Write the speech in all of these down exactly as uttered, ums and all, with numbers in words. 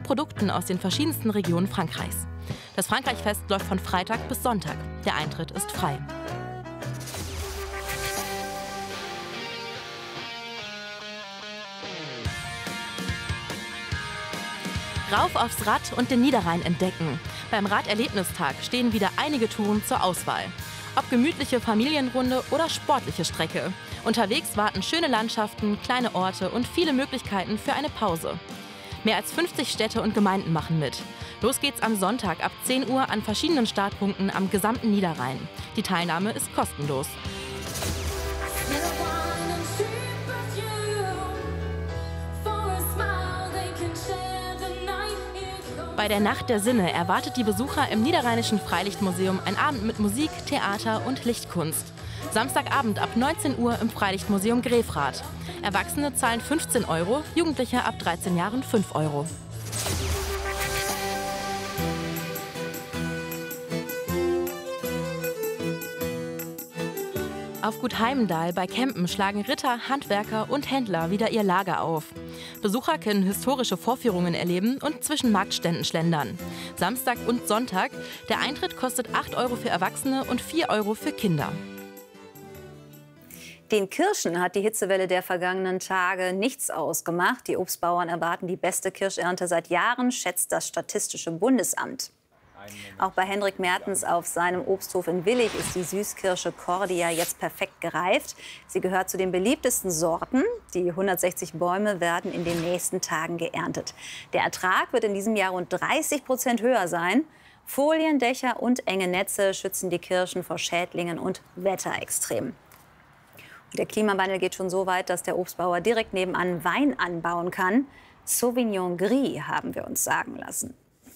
Produkten aus den verschiedensten Regionen Frankreichs. Das Frankreichfest läuft von Freitag bis Sonntag. Der Eintritt ist frei. Rauf aufs Rad und den Niederrhein entdecken. Beim Raderlebnistag stehen wieder einige Touren zur Auswahl. Ob gemütliche Familienrunde oder sportliche Strecke. Unterwegs warten schöne Landschaften, kleine Orte und viele Möglichkeiten für eine Pause. Mehr als fünfzig Städte und Gemeinden machen mit. Los geht's am Sonntag ab zehn Uhr an verschiedenen Startpunkten am gesamten Niederrhein. Die Teilnahme ist kostenlos. Bei der Nacht der Sinne erwartet die Besucher im Niederrheinischen Freilichtmuseum ein Abend mit Musik, Theater und Lichtkunst. Samstagabend ab neunzehn Uhr im Freilichtmuseum Grefrath. Erwachsene zahlen fünfzehn Euro, Jugendliche ab dreizehn Jahren fünf Euro. Auf Gut Heimendal bei Kempen schlagen Ritter, Handwerker und Händler wieder ihr Lager auf. Besucher können historische Vorführungen erleben und zwischen Marktständen schlendern. Samstag und Sonntag. Der Eintritt kostet acht Euro für Erwachsene und vier Euro für Kinder. Den Kirschen hat die Hitzewelle der vergangenen Tage nichts ausgemacht. Die Obstbauern erwarten die beste Kirschernte seit Jahren, schätzt das Statistische Bundesamt. Auch bei Hendrik Mertens auf seinem Obsthof in Willich ist die Süßkirsche Cordia jetzt perfekt gereift. Sie gehört zu den beliebtesten Sorten. Die hundertsechzig Bäume werden in den nächsten Tagen geerntet. Der Ertrag wird in diesem Jahr rund dreißig Prozent höher sein. Foliendächer und enge Netze schützen die Kirschen vor Schädlingen und Wetterextremen. Der Klimawandel geht schon so weit, dass der Obstbauer direkt nebenan Wein anbauen kann. Sauvignon Gris, haben wir uns sagen lassen.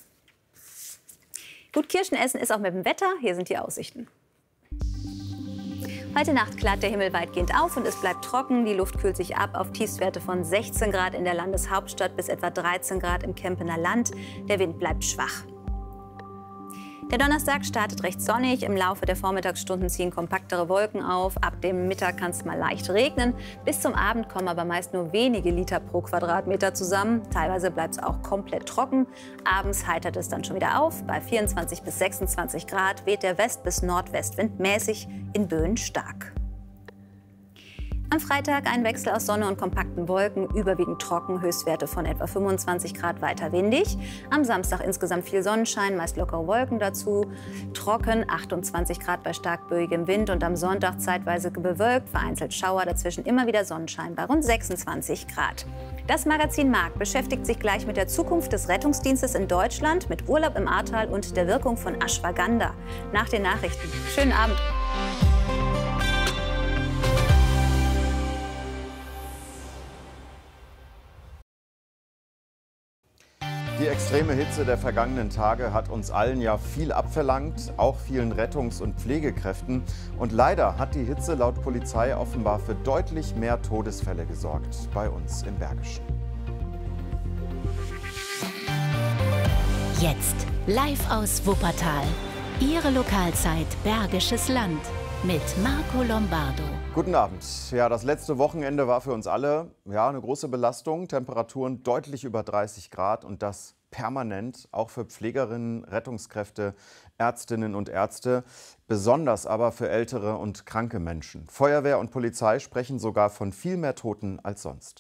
Gut Kirschen essen ist auch mit dem Wetter. Hier sind die Aussichten. Heute Nacht klart der Himmel weitgehend auf und es bleibt trocken. Die Luft kühlt sich ab auf Tiefstwerte von sechzehn Grad in der Landeshauptstadt bis etwa dreizehn Grad im Kempener Land. Der Wind bleibt schwach. Der Donnerstag startet recht sonnig. Im Laufe der Vormittagsstunden ziehen kompaktere Wolken auf. Ab dem Mittag kann es mal leicht regnen. Bis zum Abend kommen aber meist nur wenige Liter pro Quadratmeter zusammen. Teilweise bleibt es auch komplett trocken. Abends heitert es dann schon wieder auf. Bei vierundzwanzig bis sechsundzwanzig Grad weht der West- bis Nordwestwind mäßig, in Böen stark. Am Freitag ein Wechsel aus Sonne und kompakten Wolken, überwiegend trocken, Höchstwerte von etwa fünfundzwanzig Grad, weiter windig. Am Samstag insgesamt viel Sonnenschein, meist lockere Wolken dazu. Trocken, achtundzwanzig Grad bei stark böigem Wind und am Sonntag zeitweise bewölkt, vereinzelt Schauer, dazwischen immer wieder Sonnenschein bei rund sechsundzwanzig Grad. Das Magazin Markt beschäftigt sich gleich mit der Zukunft des Rettungsdienstes in Deutschland, mit Urlaub im Ahrtal und der Wirkung von Ashwagandha. Nach den Nachrichten. Schönen Abend. Die extreme Hitze der vergangenen Tage hat uns allen ja viel abverlangt, auch vielen Rettungs- und Pflegekräften. Und leider hat die Hitze laut Polizei offenbar für deutlich mehr Todesfälle gesorgt bei uns im Bergischen. Jetzt live aus Wuppertal. Ihre Lokalzeit Bergisches Land mit Marco Lombardo. Guten Abend. Ja, das letzte Wochenende war für uns alle ja, eine große Belastung. Temperaturen deutlich über dreißig Grad und das permanent, auch für Pflegerinnen, Rettungskräfte, Ärztinnen und Ärzte, besonders aber für ältere und kranke Menschen. Feuerwehr und Polizei sprechen sogar von viel mehr Toten als sonst.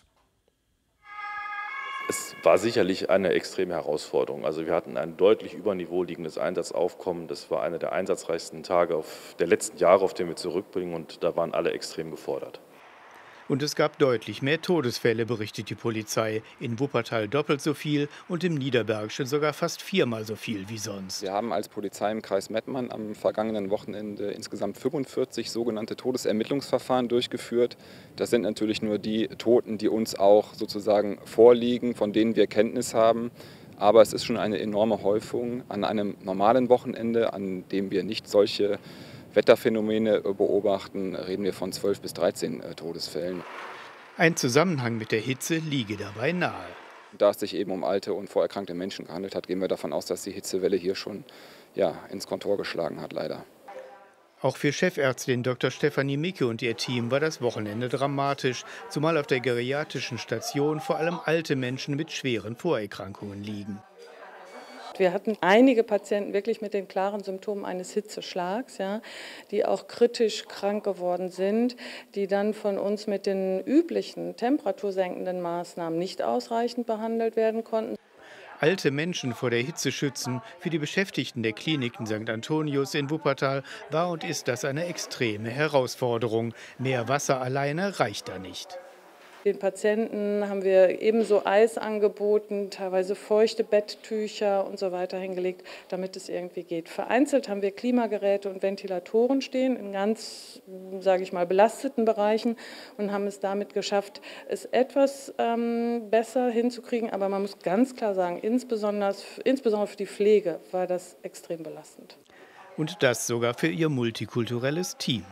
Es war sicherlich eine extreme Herausforderung. Also wir hatten ein deutlich über Niveau liegendes Einsatzaufkommen. Das war einer der einsatzreichsten Tage auf der letzten Jahre, auf den wir zurückbringen. Und da waren alle extrem gefordert. Und es gab deutlich mehr Todesfälle, berichtet die Polizei. In Wuppertal doppelt so viel und im Niederbergischen sogar fast viermal so viel wie sonst. Wir haben als Polizei im Kreis Mettmann am vergangenen Wochenende insgesamt fünfundvierzig sogenannte Todesermittlungsverfahren durchgeführt. Das sind natürlich nur die Toten, die uns auch sozusagen vorliegen, von denen wir Kenntnis haben. Aber es ist schon eine enorme Häufung an einem normalen Wochenende, an dem wir nicht solche Wetterphänomene beobachten, reden wir von zwölf bis dreizehn Todesfällen. Ein Zusammenhang mit der Hitze liege dabei nahe. Da es sich eben um alte und vorerkrankte Menschen gehandelt hat, gehen wir davon aus, dass die Hitzewelle hier schon ja, ins Kontor geschlagen hat, leider. Auch für Chefärztin Doktor Stefanie Micke und ihr Team war das Wochenende dramatisch, zumal auf der geriatrischen Station vor allem alte Menschen mit schweren Vorerkrankungen liegen. Wir hatten einige Patienten wirklich mit den klaren Symptomen eines Hitzeschlags, ja, die auch kritisch krank geworden sind, die dann von uns mit den üblichen temperatursenkenden Maßnahmen nicht ausreichend behandelt werden konnten. Alte Menschen vor der Hitze schützen, für die Beschäftigten der Klinik in Sankt Antonius in Wuppertal war und ist das eine extreme Herausforderung. Mehr Wasser alleine reicht da nicht. Den Patienten haben wir ebenso Eis angeboten, teilweise feuchte Betttücher und so weiter hingelegt, damit es irgendwie geht. Vereinzelt haben wir Klimageräte und Ventilatoren stehen in ganz, sage ich mal, belasteten Bereichen und haben es damit geschafft, es etwas ähm, besser hinzukriegen. Aber man muss ganz klar sagen, insbesondere, insbesondere für die Pflege war das extrem belastend. Und das sogar für ihr multikulturelles Team.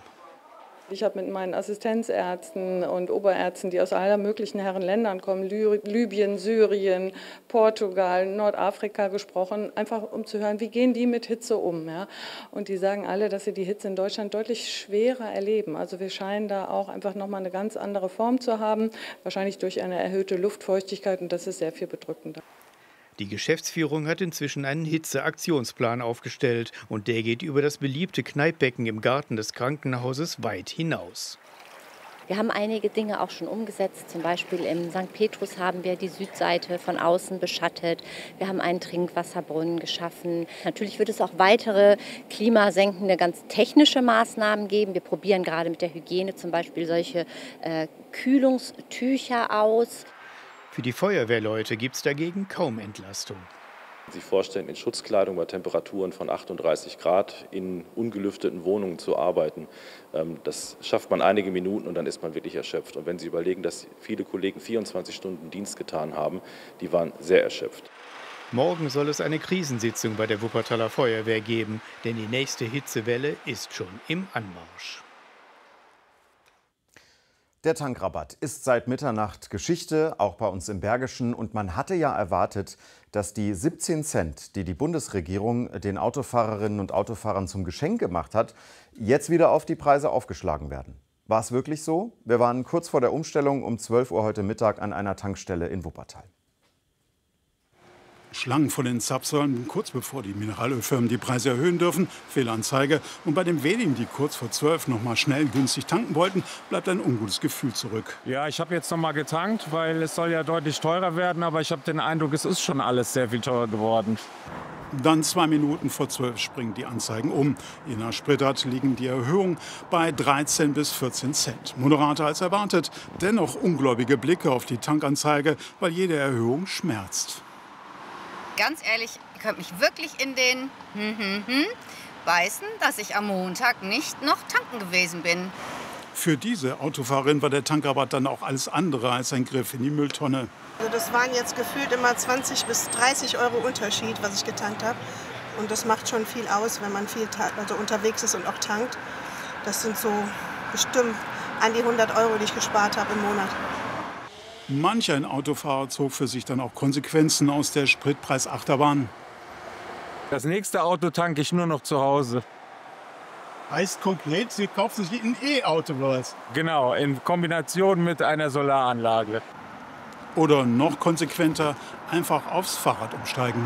Ich habe mit meinen Assistenzärzten und Oberärzten, die aus aller möglichen Herren Ländern kommen, Libyen, Syrien, Portugal, Nordafrika gesprochen, einfach um zu hören, wie gehen die mit Hitze um. Ja? Und die sagen alle, dass sie die Hitze in Deutschland deutlich schwerer erleben. Also wir scheinen da auch einfach nochmal eine ganz andere Form zu haben, wahrscheinlich durch eine erhöhte Luftfeuchtigkeit, und das ist sehr viel bedrückender. Die Geschäftsführung hat inzwischen einen Hitzeaktionsplan aufgestellt und der geht über das beliebte Kneippbecken im Garten des Krankenhauses weit hinaus. Wir haben einige Dinge auch schon umgesetzt. Zum Beispiel im Sankt Petrus haben wir die Südseite von außen beschattet. Wir haben einen Trinkwasserbrunnen geschaffen. Natürlich wird es auch weitere klimasenkende, ganz technische Maßnahmen geben. Wir probieren gerade mit der Hygiene zum Beispiel solche äh, Kühlungstücher aus. Für die Feuerwehrleute gibt es dagegen kaum Entlastung. sich vorstellen, in Schutzkleidung bei Temperaturen von achtunddreißig Grad in ungelüfteten Wohnungen zu arbeiten. Das schafft man einige Minuten und dann ist man wirklich erschöpft. Und wenn Sie überlegen, dass viele Kollegen vierundzwanzig Stunden Dienst getan haben, die waren sehr erschöpft. Morgen soll es eine Krisensitzung bei der Wuppertaler Feuerwehr geben, denn die nächste Hitzewelle ist schon im Anmarsch. Der Tankrabatt ist seit Mitternacht Geschichte, auch bei uns im Bergischen. Und man hatte ja erwartet, dass die siebzehn Cent, die die Bundesregierung den Autofahrerinnen und Autofahrern zum Geschenk gemacht hat, jetzt wieder auf die Preise aufgeschlagen werden. War es wirklich so? Wir waren kurz vor der Umstellung um zwölf Uhr heute Mittag an einer Tankstelle in Wuppertal. Schlangen vor den Zapfsäulen, kurz bevor die Mineralölfirmen die Preise erhöhen dürfen. Fehlanzeige. Und bei den wenigen, die kurz vor zwölf noch mal schnell günstig tanken wollten, bleibt ein ungutes Gefühl zurück. Ja, ich habe jetzt noch mal getankt, weil es soll ja deutlich teurer werden. Aber ich habe den Eindruck, es ist schon alles sehr viel teurer geworden. Dann zwei Minuten vor zwölf springen die Anzeigen um. Je nach Spritart liegen die Erhöhungen bei dreizehn bis vierzehn Cent. Moderater als erwartet. Dennoch ungläubige Blicke auf die Tankanzeige, weil jede Erhöhung schmerzt. Ganz ehrlich, ihr könnt mich wirklich in den hm, hm, hm, beißen, dass ich am Montag nicht noch tanken gewesen bin. Für diese Autofahrerin war der Tankrabatt dann auch alles andere als ein Griff in die Mülltonne. Also das waren jetzt gefühlt immer zwanzig bis dreißig Euro Unterschied, was ich getankt habe. Und das macht schon viel aus, wenn man viel also unterwegs ist und auch tankt. Das sind so bestimmt an die hundert Euro, die ich gespart habe im Monat. Manch ein Autofahrer zog für sich dann auch Konsequenzen aus der Spritpreisachterbahn. Das nächste Auto tanke ich nur noch zu Hause. Heißt konkret, Sie kaufen sich ein E-Auto oder was? Genau, in Kombination mit einer Solaranlage. Oder noch konsequenter, einfach aufs Fahrrad umsteigen.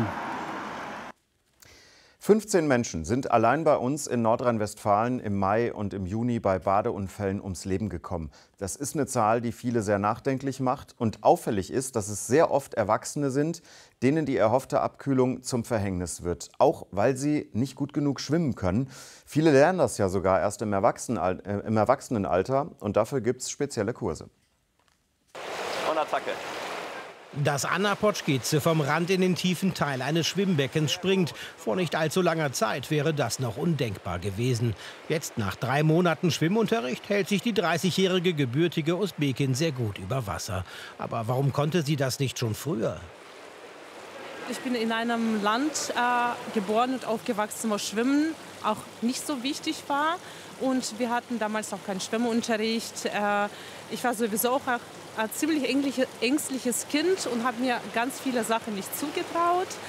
fünfzehn Menschen sind allein bei uns in Nordrhein-Westfalen im Mai und im Juni bei Badeunfällen ums Leben gekommen. Das ist eine Zahl, die viele sehr nachdenklich macht. Und auffällig ist, dass es sehr oft Erwachsene sind, denen die erhoffte Abkühlung zum Verhängnis wird. Auch weil sie nicht gut genug schwimmen können. Viele lernen das ja sogar erst im, Erwachsenen, äh, im Erwachsenenalter. Und dafür gibt es spezielle Kurse. Und Attacke. Dass Anna Potschkitze vom Rand in den tiefen Teil eines Schwimmbeckens springt. Vor nicht allzu langer Zeit wäre das noch undenkbar gewesen. Jetzt, nach drei Monaten Schwimmunterricht, hält sich die dreißigjährige gebürtige Usbekin sehr gut über Wasser. Aber warum konnte sie das nicht schon früher? Ich bin in einem Land äh, geboren und aufgewachsen, wo Schwimmen auch nicht so wichtig war. Und wir hatten damals auch keinen Schwimmunterricht. Äh, ich war sowieso auch ein ziemlich ängstliches Kind und habe mir ganz viele Sachen nicht zugetraut.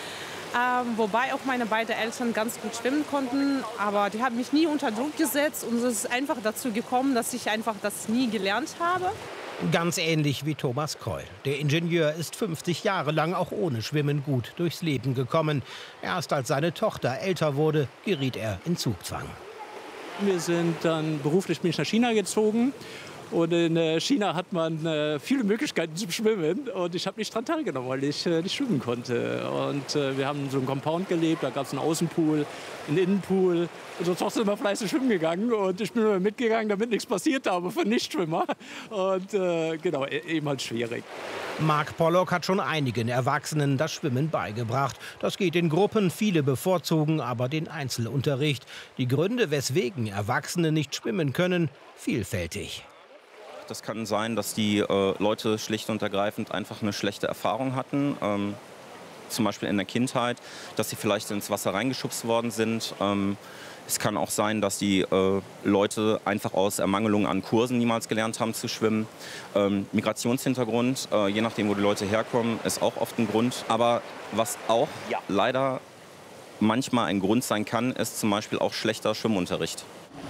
Ähm, wobei auch meine beiden Eltern ganz gut schwimmen konnten. Aber die haben mich nie unter Druck gesetzt. Und es ist einfach dazu gekommen, dass ich einfach das nie gelernt habe. Ganz ähnlich wie Thomas Keul. Der Ingenieur ist fünfzig Jahre lang auch ohne Schwimmen gut durchs Leben gekommen. Erst als seine Tochter älter wurde, geriet er in Zugzwang. Wir sind dann beruflich nach China gezogen. Und in China hat man äh, viele Möglichkeiten zum Schwimmen. Und ich habe nicht daran teilgenommen, weil ich äh, nicht schwimmen konnte. Und äh, wir haben in so einem Compound gelebt, da gab es einen Außenpool, einen Innenpool. Unsere Tochter ist immer fleißig schwimmen gegangen. Und ich bin immer mitgegangen, damit nichts passiert habe für Nichtschwimmer. Und äh, genau, eben halt schwierig. Mark Pollock hat schon einigen Erwachsenen das Schwimmen beigebracht. Das geht in Gruppen, viele bevorzugen aber den Einzelunterricht. Die Gründe, weswegen Erwachsene nicht schwimmen können, vielfältig. Das kann sein, dass die äh, Leute schlicht und ergreifend einfach eine schlechte Erfahrung hatten. Ähm, zum Beispiel in der Kindheit, dass sie vielleicht ins Wasser reingeschubst worden sind. Ähm, es kann auch sein, dass die äh, Leute einfach aus Ermangelung an Kursen niemals gelernt haben zu schwimmen. Ähm, Migrationshintergrund, äh, je nachdem, wo die Leute herkommen, ist auch oft ein Grund. Aber was auch ja. leider manchmal ein Grund sein kann, ist zum Beispiel auch schlechter Schwimmunterricht.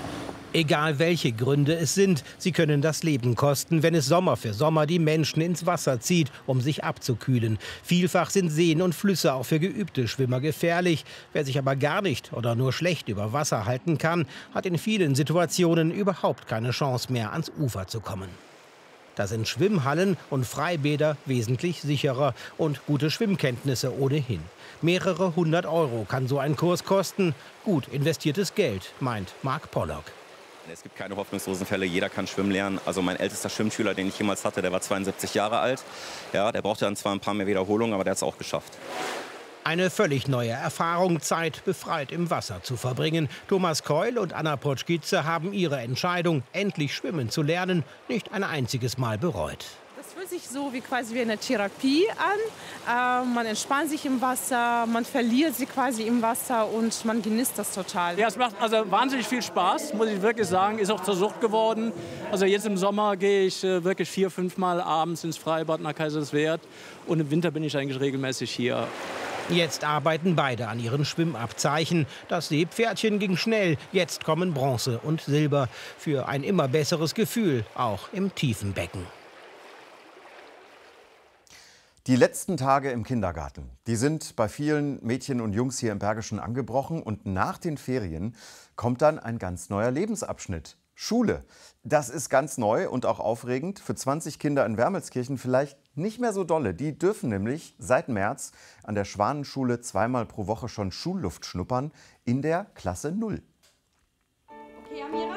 Egal welche Gründe es sind, sie können das Leben kosten, wenn es Sommer für Sommer die Menschen ins Wasser zieht, um sich abzukühlen. Vielfach sind Seen und Flüsse auch für geübte Schwimmer gefährlich. Wer sich aber gar nicht oder nur schlecht über Wasser halten kann, hat in vielen Situationen überhaupt keine Chance mehr, ans Ufer zu kommen. Da sind Schwimmhallen und Freibäder wesentlich sicherer und gute Schwimmkenntnisse ohnehin. Mehrere hundert Euro kann so ein Kurs kosten. Gut investiertes Geld, meint Mark Pollock. Es gibt keine hoffnungslosen Fälle, jeder kann schwimmen lernen. Also mein ältester Schwimmschüler, den ich jemals hatte, der war zweiundsiebzig Jahre alt. Ja, der brauchte dann zwar ein paar mehr Wiederholungen, aber der hat es auch geschafft. Eine völlig neue Erfahrung, Zeit befreit im Wasser zu verbringen. Thomas Keul und Anna Potschkitze haben ihre Entscheidung, endlich schwimmen zu lernen, nicht ein einziges Mal bereut. Das fühlt sich so wie quasi wie eine Therapie an. Äh, man entspannt sich im Wasser, man verliert sich quasi im Wasser und man genießt das total. Ja, es macht also wahnsinnig viel Spaß, muss ich wirklich sagen. Ist auch zur Sucht geworden. Also jetzt im Sommer gehe ich äh, wirklich vier, fünf Mal abends ins Freibad nach Kaiserswerth. Und im Winter bin ich eigentlich regelmäßig hier. Jetzt arbeiten beide an ihren Schwimmabzeichen. Das Seepferdchen ging schnell. Jetzt kommen Bronze und Silber für ein immer besseres Gefühl, auch im tiefen Becken. Die letzten Tage im Kindergarten, die sind bei vielen Mädchen und Jungs hier im Bergischen angebrochen. Und nach den Ferien kommt dann ein ganz neuer Lebensabschnitt. Schule. Das ist ganz neu und auch aufregend. Für zwanzig Kinder in Wermelskirchen vielleicht nicht mehr so dolle. Die dürfen nämlich seit März an der Schwanenschule zweimal pro Woche schon Schulluft schnuppern in der Klasse null. Okay, Amira?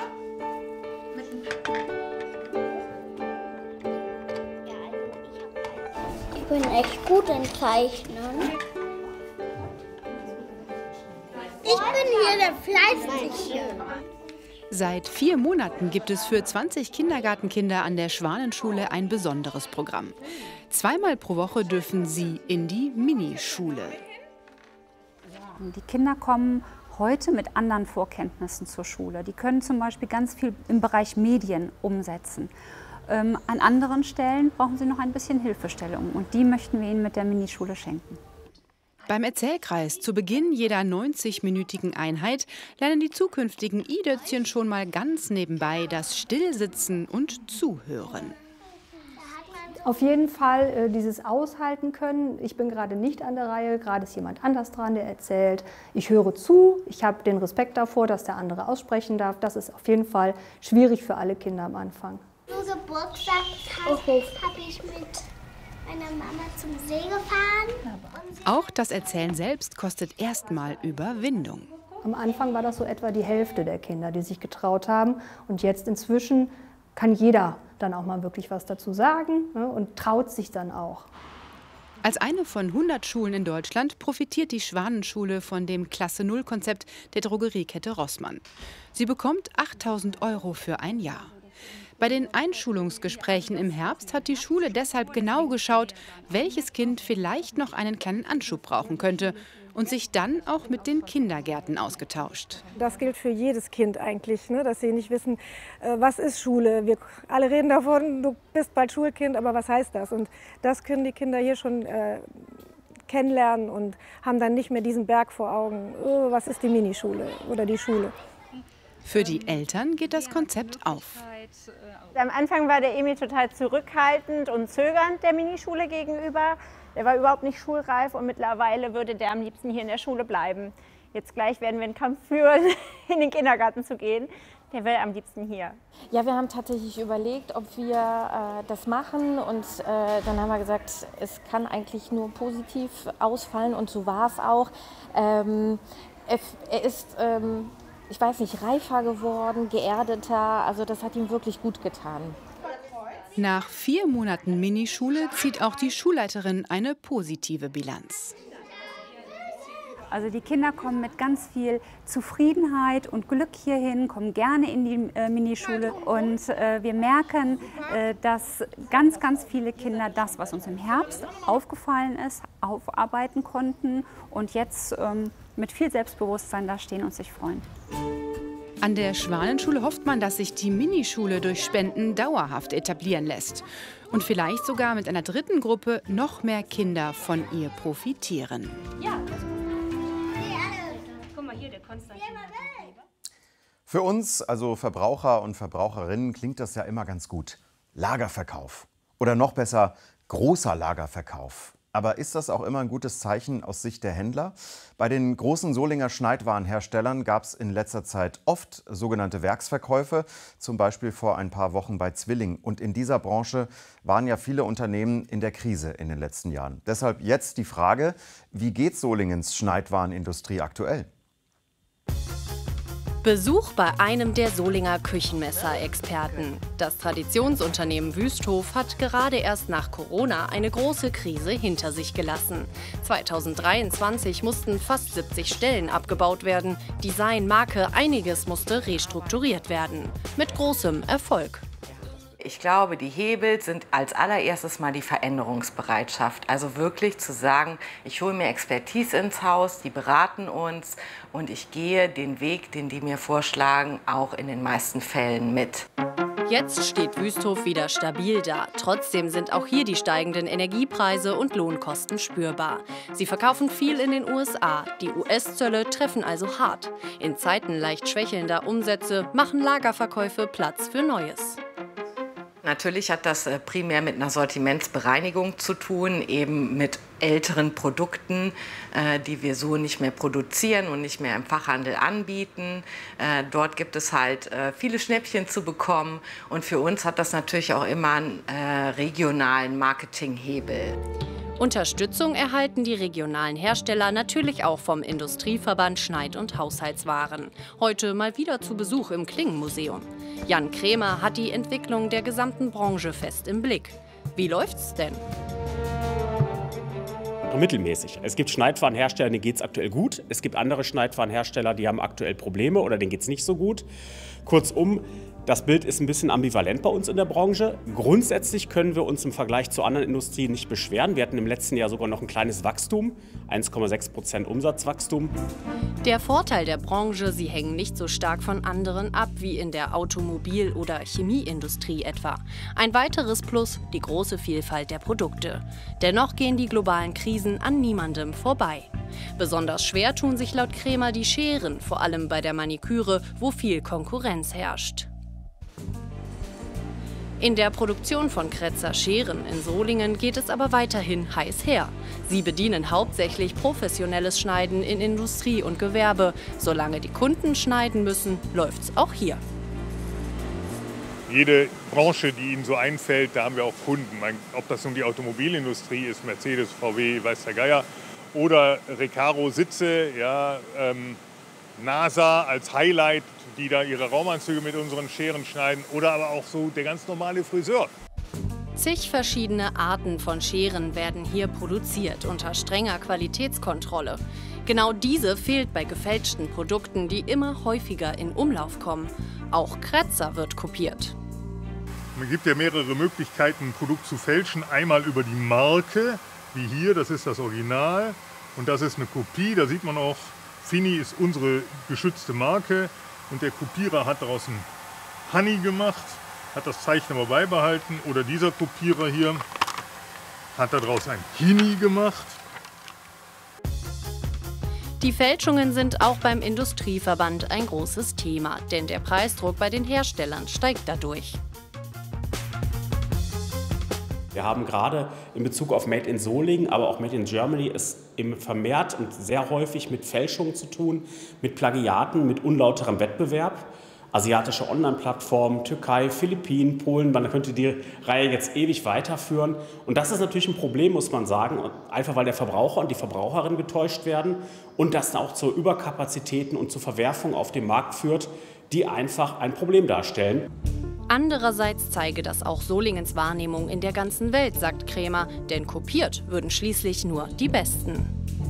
Ich bin echt gut im Zeichnen. Ich bin hier der Fleißige. Seit vier Monaten gibt es für zwanzig Kindergartenkinder an der Schwanenschule ein besonderes Programm. Zweimal pro Woche dürfen sie in die Minischule. Die Kinder kommen heute mit anderen Vorkenntnissen zur Schule. Die können zum Beispiel ganz viel im Bereich Medien umsetzen. Ähm, an anderen Stellen brauchen sie noch ein bisschen Hilfestellung und die möchten wir ihnen mit der Minischule schenken. Beim Erzählkreis zu Beginn jeder neunzig-minütigen Einheit lernen die zukünftigen I-Dötzchen schon mal ganz nebenbei das Stillsitzen und Zuhören. Auf jeden Fall äh, dieses Aushalten können. Ich bin gerade nicht an der Reihe, gerade ist jemand anders dran, der erzählt. Ich höre zu, ich habe den Respekt davor, dass der andere aussprechen darf. Das ist auf jeden Fall schwierig für alle Kinder am Anfang. Zum Geburtstag habe ich mit meiner Mama zum See gefahren. Auch das Erzählen selbst kostet erstmal Überwindung. Am Anfang war das so etwa die Hälfte der Kinder, die sich getraut haben. Und jetzt inzwischen kann jeder dann auch mal wirklich was dazu sagen, ne, und traut sich dann auch. Als eine von hundert Schulen in Deutschland profitiert die Schwanenschule von dem Klasse-Null-Konzept der Drogeriekette Rossmann. Sie bekommt achttausend Euro für ein Jahr. Bei den Einschulungsgesprächen im Herbst hat die Schule deshalb genau geschaut, welches Kind vielleicht noch einen kleinen Anschub brauchen könnte und sich dann auch mit den Kindergärten ausgetauscht. Das gilt für jedes Kind eigentlich, ne? Dass sie nicht wissen, äh, was ist Schule. Wir alle reden davon, du bist bald Schulkind, aber was heißt das? Und das können die Kinder hier schon äh, kennenlernen und haben dann nicht mehr diesen Berg vor Augen. Oh, was ist die Minischule oder die Schule? Für die Eltern geht das Konzept auf. Am Anfang war der Emil total zurückhaltend und zögernd der Minischule gegenüber. Der war überhaupt nicht schulreif und mittlerweile würde der am liebsten hier in der Schule bleiben. Jetzt gleich werden wir einen Kampf führen, in den Kindergarten zu gehen. Der will am liebsten hier. Ja, wir haben tatsächlich überlegt, ob wir äh, das machen und äh, dann haben wir gesagt, es kann eigentlich nur positiv ausfallen und so war es auch. Ähm, er, er ist, ähm, ich weiß nicht, reifer geworden, geerdeter, also das hat ihm wirklich gut getan. Nach vier Monaten Minischule zieht auch die Schulleiterin eine positive Bilanz. Also die Kinder kommen mit ganz viel Zufriedenheit und Glück hierhin, kommen gerne in die äh, Minischule und äh, wir merken, äh, dass ganz, ganz viele Kinder das, was uns im Herbst aufgefallen ist, aufarbeiten konnten und jetzt ähm, mit viel Selbstbewusstsein da stehen und sich freuen. An der Schwanenschule hofft man, dass sich die Minischule durch Spenden dauerhaft etablieren lässt und vielleicht sogar mit einer dritten Gruppe noch mehr Kinder von ihr profitieren. Ja. Für uns, also Verbraucher und Verbraucherinnen, klingt das ja immer ganz gut. Lagerverkauf. Oder noch besser, großer Lagerverkauf. Aber ist das auch immer ein gutes Zeichen aus Sicht der Händler? Bei den großen Solinger Schneidwarenherstellern gab es in letzter Zeit oft sogenannte Werksverkäufe, zum Beispiel vor ein paar Wochen bei Zwilling. Und in dieser Branche waren ja viele Unternehmen in der Krise in den letzten Jahren. Deshalb jetzt die Frage, wie geht Solingens Schneidwarenindustrie aktuell? Besuch bei einem der Solinger Küchenmesser-Experten. Das Traditionsunternehmen Wüsthof hat gerade erst nach Corona eine große Krise hinter sich gelassen. zweitausenddreiundzwanzig mussten fast siebzig Stellen abgebaut werden. Design, Marke, einiges musste restrukturiert werden. Mit großem Erfolg. Ich glaube, die Hebel sind als allererstes mal die Veränderungsbereitschaft. Also wirklich zu sagen, ich hole mir Expertise ins Haus, die beraten uns und ich gehe den Weg, den die mir vorschlagen, auch in den meisten Fällen mit. Jetzt steht Wüsthof wieder stabil da. Trotzdem sind auch hier die steigenden Energiepreise und Lohnkosten spürbar. Sie verkaufen viel in den U S A. Die U S-Zölle treffen also hart. In Zeiten leicht schwächelnder Umsätze machen Lagerverkäufe Platz für Neues. Natürlich hat das primär mit einer Sortimentsbereinigung zu tun, eben mit älteren Produkten, die wir so nicht mehr produzieren und nicht mehr im Fachhandel anbieten. Dort gibt es halt viele Schnäppchen zu bekommen und für uns hat das natürlich auch immer einen regionalen Marketinghebel. Unterstützung erhalten die regionalen Hersteller natürlich auch vom Industrieverband Schneid- und Haushaltswaren. Heute mal wieder zu Besuch im Klingenmuseum. Jan Krämer hat die Entwicklung der gesamten Branche fest im Blick. Wie läuft's denn? Mittelmäßig. Es gibt Schneidwarenhersteller, denen geht es aktuell gut. Es gibt andere Schneidwarenhersteller, die haben aktuell Probleme oder denen geht es nicht so gut. Kurzum, das Bild ist ein bisschen ambivalent bei uns in der Branche. Grundsätzlich können wir uns im Vergleich zu anderen Industrien nicht beschweren. Wir hatten im letzten Jahr sogar noch ein kleines Wachstum, eins Komma sechs Prozent Umsatzwachstum. Der Vorteil der Branche, sie hängen nicht so stark von anderen ab wie in der Automobil- oder Chemieindustrie etwa. Ein weiteres Plus, die große Vielfalt der Produkte. Dennoch gehen die globalen Krisen an niemandem vorbei. Besonders schwer tun sich laut Krämer die Scheren, vor allem bei der Maniküre, wo viel Konkurrenz herrscht. In der Produktion von Kretzer Scheren in Solingen geht es aber weiterhin heiß her. Sie bedienen hauptsächlich professionelles Schneiden in Industrie und Gewerbe. Solange die Kunden schneiden müssen, läuft's auch hier. Jede Branche, die Ihnen so einfällt, da haben wir auch Kunden. Ob das nun die Automobilindustrie ist, Mercedes, V W, weiß der Geier, oder Recaro Sitze, ja, ähm, NASA als Highlight, die da ihre Raumanzüge mit unseren Scheren schneiden, oder aber auch so der ganz normale Friseur. Zig verschiedene Arten von Scheren werden hier produziert unter strenger Qualitätskontrolle. Genau diese fehlt bei gefälschten Produkten, die immer häufiger in Umlauf kommen. Auch Kretzer wird kopiert. Man gibt ja mehrere Möglichkeiten, ein Produkt zu fälschen. Einmal über die Marke, wie hier, das ist das Original und das ist eine Kopie. Da sieht man auch, Fini ist unsere geschützte Marke und der Kopierer hat daraus ein Honey gemacht, hat das Zeichen aber beibehalten. Oder dieser Kopierer hier hat daraus ein Hini gemacht Die Fälschungen sind auch beim Industrieverband ein großes Thema, denn der Preisdruck bei den Herstellern steigt dadurch. Wir haben gerade in Bezug auf Made in Solingen, aber auch Made in Germany es eben vermehrt und sehr häufig mit Fälschungen zu tun, mit Plagiaten, mit unlauterem Wettbewerb. Asiatische Online-Plattformen, Türkei, Philippinen, Polen, man könnte die Reihe jetzt ewig weiterführen. Und das ist natürlich ein Problem, muss man sagen, einfach weil der Verbraucher und die Verbraucherin getäuscht werden und das auch zu Überkapazitäten und zu Verwerfungen auf dem Markt führt, die einfach ein Problem darstellen. Andererseits zeige das auch Solingens Wahrnehmung in der ganzen Welt, sagt Krämer, denn kopiert würden schließlich nur die Besten.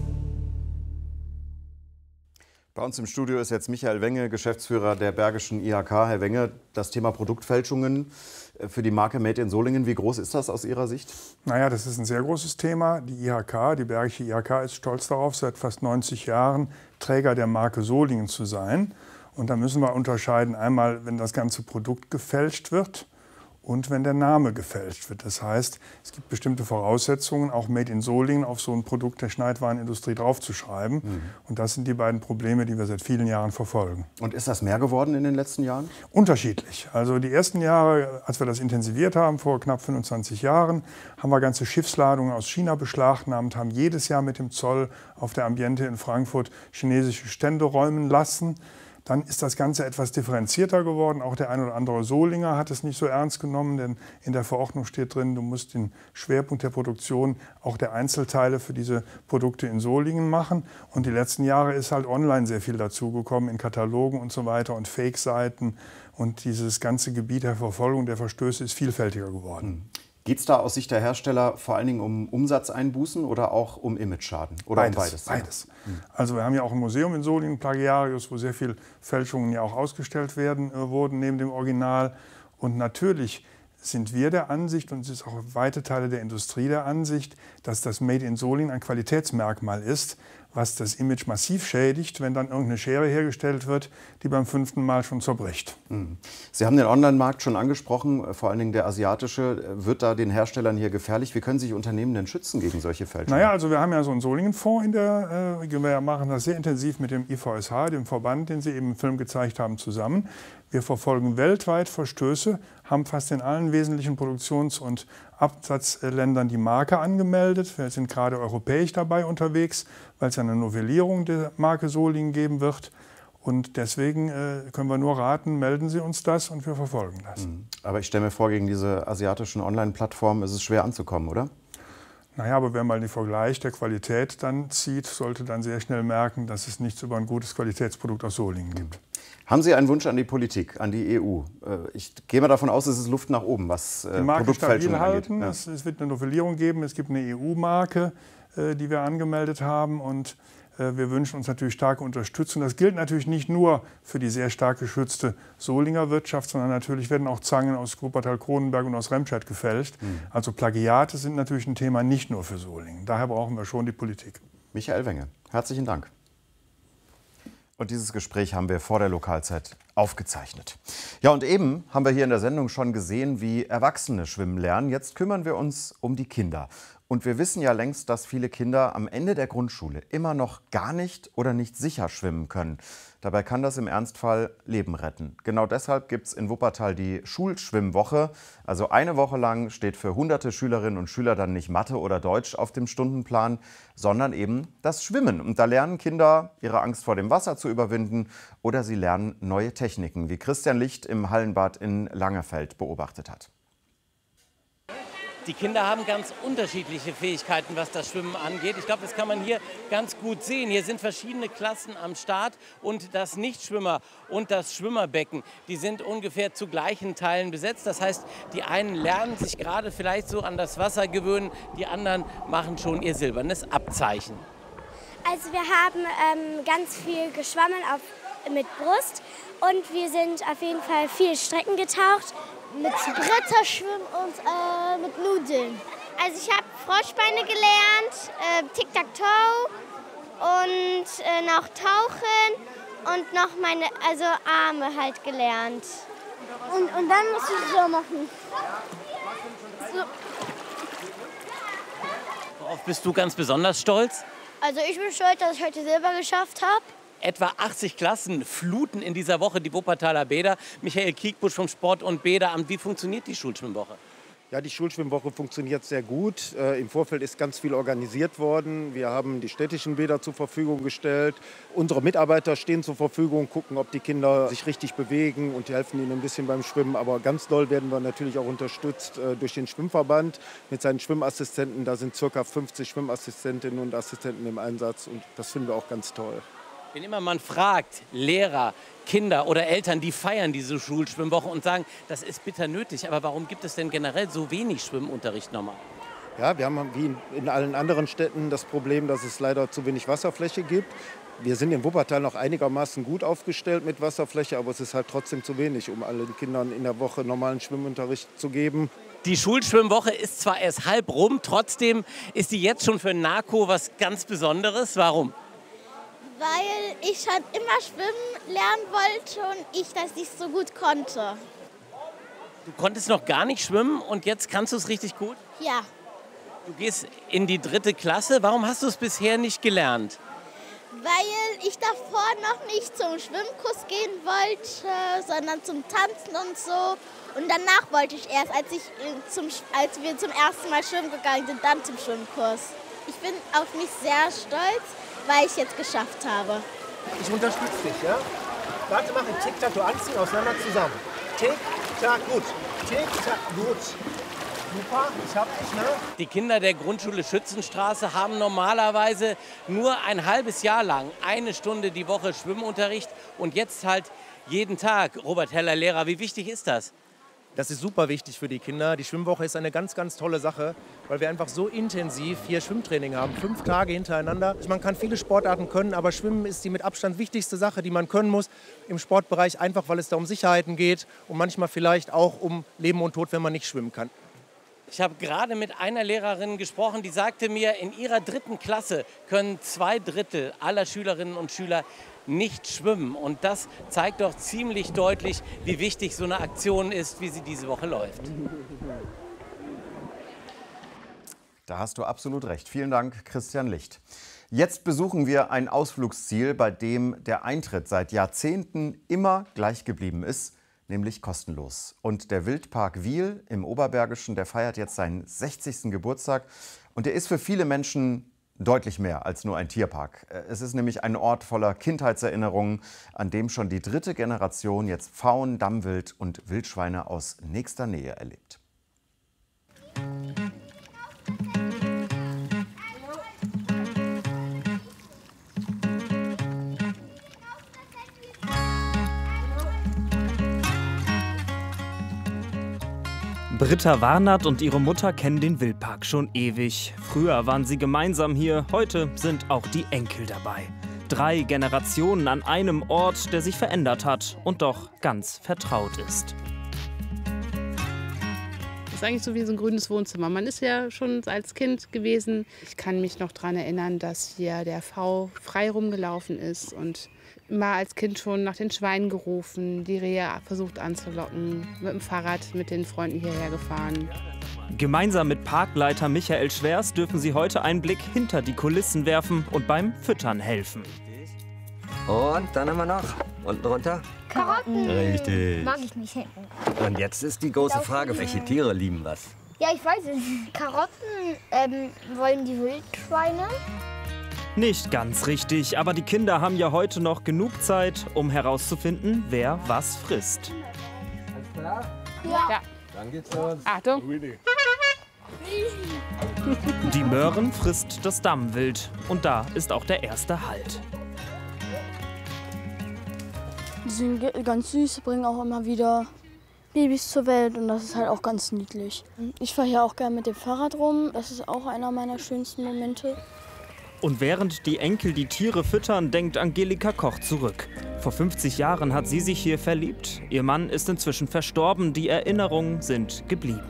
Bei uns im Studio ist jetzt Michael Wenge, Geschäftsführer der Bergischen I H K. Herr Wenge, das Thema Produktfälschungen für die Marke Made in Solingen, wie groß ist das aus Ihrer Sicht? Naja, das ist ein sehr großes Thema. Die I H K, die Bergische I H K, ist stolz darauf, seit fast neunzig Jahren Träger der Marke Solingen zu sein. Und da müssen wir unterscheiden, einmal, wenn das ganze Produkt gefälscht wird und wenn der Name gefälscht wird. Das heißt, es gibt bestimmte Voraussetzungen, auch Made in Solingen auf so ein Produkt der Schneidwarenindustrie draufzuschreiben. Mhm. Und das sind die beiden Probleme, die wir seit vielen Jahren verfolgen. Und ist das mehr geworden in den letzten Jahren? Unterschiedlich. Also die ersten Jahre, als wir das intensiviert haben, vor knapp fünfundzwanzig Jahren, haben wir ganze Schiffsladungen aus China beschlagnahmt, haben jedes Jahr mit dem Zoll auf der Ambiente in Frankfurt chinesische Stände räumen lassen. Dann ist das Ganze etwas differenzierter geworden. Auch der ein oder andere Solinger hat es nicht so ernst genommen, denn in der Verordnung steht drin, du musst den Schwerpunkt der Produktion auch der Einzelteile für diese Produkte in Solingen machen. Und die letzten Jahre ist halt online sehr viel dazugekommen, in Katalogen und so weiter und Fake-Seiten. Und dieses ganze Gebiet der Verfolgung der Verstöße ist vielfältiger geworden. Geht es da aus Sicht der Hersteller vor allen Dingen um Umsatzeinbußen oder auch um Imageschaden? Oder beides, um beides? Beides. Ja. Also wir haben ja auch ein Museum in Solingen, Plagiarius, wo sehr viele Fälschungen ja auch ausgestellt werden, äh, wurden neben dem Original. Und natürlich sind wir der Ansicht, und es ist auch weite Teile der Industrie der Ansicht, dass das Made in Solingen ein Qualitätsmerkmal ist, was das Image massiv schädigt, wenn dann irgendeine Schere hergestellt wird, die beim fünften Mal schon zerbricht. Sie haben den Online-Markt schon angesprochen, vor allen Dingen der asiatische. Wird da den Herstellern hier gefährlich? Wie können sich Unternehmen denn schützen gegen solche Fälschungen? Naja, also wir haben ja so einen Solingen-Fonds in der, äh, wir machen das sehr intensiv mit dem I V S H, dem Verband, den Sie eben im Film gezeigt haben, zusammen. Wir verfolgen weltweit Verstöße, haben fast in allen wesentlichen Produktions- und Absatzländern die Marke angemeldet. Wir sind gerade europäisch dabei unterwegs, weil es eine Novellierung der Marke Solingen geben wird. Und deswegen äh, können wir nur raten, melden Sie uns das und wir verfolgen das. Aber ich stelle mir vor, gegen diese asiatischen Online-Plattformen ist es schwer anzukommen, oder? Naja, aber wer mal den Vergleich der Qualität dann zieht, sollte dann sehr schnell merken, dass es nichts über ein gutes Qualitätsprodukt aus Solingen gibt. Haben Sie einen Wunsch an die Politik, an die E U? Ich gehe mal davon aus, es ist Luft nach oben, was die Marke stabil halten. Ja. Es, es wird eine Novellierung geben. Es gibt eine E U-Marke, äh, die wir angemeldet haben. Und äh, wir wünschen uns natürlich starke Unterstützung. Das gilt natürlich nicht nur für die sehr stark geschützte Solinger Wirtschaft, sondern natürlich werden auch Zangen aus Wuppertal-Kronenberg und aus Remscheid gefälscht. Mhm. Also Plagiate sind natürlich ein Thema nicht nur für Solingen. Daher brauchen wir schon die Politik. Michael Wenge, herzlichen Dank. Und dieses Gespräch haben wir vor der Lokalzeit aufgezeichnet. Ja, und eben haben wir hier in der Sendung schon gesehen, wie Erwachsene schwimmen lernen. Jetzt kümmern wir uns um die Kinder. Und wir wissen ja längst, dass viele Kinder am Ende der Grundschule immer noch gar nicht oder nicht sicher schwimmen können. Dabei kann das im Ernstfall Leben retten. Genau deshalb gibt es in Wuppertal die Schulschwimmwoche. Also eine Woche lang steht für hunderte Schülerinnen und Schüler dann nicht Mathe oder Deutsch auf dem Stundenplan, sondern eben das Schwimmen. Und da lernen Kinder, ihre Angst vor dem Wasser zu überwinden oder sie lernen neue Techniken, wie Christian Licht im Hallenbad in Langerfeld beobachtet hat. Die Kinder haben ganz unterschiedliche Fähigkeiten, was das Schwimmen angeht. Ich glaube, das kann man hier ganz gut sehen. Hier sind verschiedene Klassen am Start und das Nichtschwimmer und das Schwimmerbecken, die sind ungefähr zu gleichen Teilen besetzt. Das heißt, die einen lernen sich gerade vielleicht so an das Wasser gewöhnen, die anderen machen schon ihr silbernes Abzeichen. Also wir haben ähm, ganz viel geschwommen auf, mit Brust und wir sind auf jeden Fall viel Strecken getaucht. Mit Bretterschwimmen und äh, mit Nudeln. Also ich habe Froschbeine gelernt, äh, Tic-Tac-Toe und äh, noch Tauchen und noch meine also Arme halt gelernt. Und, und dann musst du so machen. So. Worauf bist du ganz besonders stolz? Also ich bin stolz, dass ich heute Silber geschafft habe. Etwa achtzig Klassen fluten in dieser Woche die Wuppertaler Bäder. Michael Kiekbusch vom Sport- und Bäderamt. Wie funktioniert die Schulschwimmwoche? Ja, die Schulschwimmwoche funktioniert sehr gut. Äh, Im Vorfeld ist ganz viel organisiert worden. Wir haben die städtischen Bäder zur Verfügung gestellt. Unsere Mitarbeiter stehen zur Verfügung, gucken, ob die Kinder sich richtig bewegen und helfen ihnen ein bisschen beim Schwimmen. Aber ganz doll werden wir natürlich auch unterstützt äh, durch den Schwimmverband mit seinen Schwimmassistenten. Da sind ca. fünfzig Schwimmassistentinnen und Assistenten im Einsatz und das finden wir auch ganz toll. Wenn immer man fragt, Lehrer, Kinder oder Eltern, die feiern diese Schulschwimmwoche und sagen, das ist bitter nötig. Aber warum gibt es denn generell so wenig Schwimmunterricht normal? Ja, wir haben wie in allen anderen Städten das Problem, dass es leider zu wenig Wasserfläche gibt. Wir sind in Wuppertal noch einigermaßen gut aufgestellt mit Wasserfläche, aber es ist halt trotzdem zu wenig, um allen Kindern in der Woche normalen Schwimmunterricht zu geben. Die Schulschwimmwoche ist zwar erst halb rum, trotzdem ist die jetzt schon für Narko was ganz Besonderes. Warum? Weil ich schon immer schwimmen lernen wollte und ich das nicht so gut konnte. Du konntest noch gar nicht schwimmen und jetzt kannst du es richtig gut? Ja. Du gehst in die dritte Klasse. Warum hast du es bisher nicht gelernt? Weil ich davor noch nicht zum Schwimmkurs gehen wollte, sondern zum Tanzen und so. Und danach wollte ich erst, als, ich zum, als wir zum ersten Mal schwimmen gegangen sind, dann zum Schwimmkurs. Ich bin auf mich sehr stolz, weil ich es jetzt geschafft habe. Ich unterstütze dich, ja? Warte, mach ein Tick-Tack, du anziehen, auseinander zusammen. Tick-Tack, gut. Tick-Tack, gut. Super, ich hab dich, ne? Die Kinder der Grundschule Schützenstraße haben normalerweise nur ein halbes Jahr lang eine Stunde die Woche Schwimmunterricht und jetzt halt jeden Tag. Robert Heller, Lehrer, wie wichtig ist das? Das ist super wichtig für die Kinder. Die Schwimmwoche ist eine ganz, ganz tolle Sache, weil wir einfach so intensiv hier Schwimmtraining haben, fünf Tage hintereinander. Man kann viele Sportarten können, aber Schwimmen ist die mit Abstand wichtigste Sache, die man können muss im Sportbereich, einfach weil es da um Sicherheiten geht und manchmal vielleicht auch um Leben und Tod, wenn man nicht schwimmen kann. Ich habe gerade mit einer Lehrerin gesprochen, die sagte mir, in ihrer dritten Klasse können zwei Drittel aller Schülerinnen und Schüler nicht schwimmen. Und das zeigt doch ziemlich deutlich, wie wichtig so eine Aktion ist, wie sie diese Woche läuft. Da hast du absolut recht. Vielen Dank, Christian Licht. Jetzt besuchen wir ein Ausflugsziel, bei dem der Eintritt seit Jahrzehnten immer gleich geblieben ist, nämlich kostenlos. Und der Wildpark Wiel im Oberbergischen, der feiert jetzt seinen sechzigsten Geburtstag. Und der ist für viele Menschen deutlich mehr als nur ein Tierpark. Es ist nämlich ein Ort voller Kindheitserinnerungen, an dem schon die dritte Generation jetzt Pfauen, Dammwild und Wildschweine aus nächster Nähe erlebt. Britta Warnert und ihre Mutter kennen den Wildpark schon ewig. Früher waren sie gemeinsam hier, heute sind auch die Enkel dabei. Drei Generationen an einem Ort, der sich verändert hat und doch ganz vertraut ist. Das ist eigentlich so wie so ein grünes Wohnzimmer. Man ist ja schon als Kind gewesen. Ich kann mich noch daran erinnern, dass hier der V frei rumgelaufen ist und immer als Kind schon nach den Schweinen gerufen, die Rehe versucht anzulocken, mit dem Fahrrad mit den Freunden hierher gefahren. Gemeinsam mit Parkleiter Michael Schwers dürfen sie heute einen Blick hinter die Kulissen werfen und beim Füttern helfen. Und dann haben wir noch unten runter. Karotten. Richtig. Mag ich nicht. Und jetzt ist die große Frage, welche Tiere lieben was? Ja, ich weiß es. Karotten ähm, wollen die Wildschweine. Nicht ganz richtig, aber die Kinder haben ja heute noch genug Zeit, um herauszufinden, wer was frisst. Alles klar? Ja. ja. Dann geht's los. Achtung. Die Möhren frisst das Dammwild und da ist auch der erste Halt. Die sind ganz süß, bringen auch immer wieder Babys zur Welt und das ist halt auch ganz niedlich. Ich fahre hier auch gerne mit dem Fahrrad rum, das ist auch einer meiner schönsten Momente. Und während die Enkel die Tiere füttern, denkt Angelika Koch zurück. Vor fünfzig Jahren hat sie sich hier verliebt. Ihr Mann ist inzwischen verstorben, die Erinnerungen sind geblieben.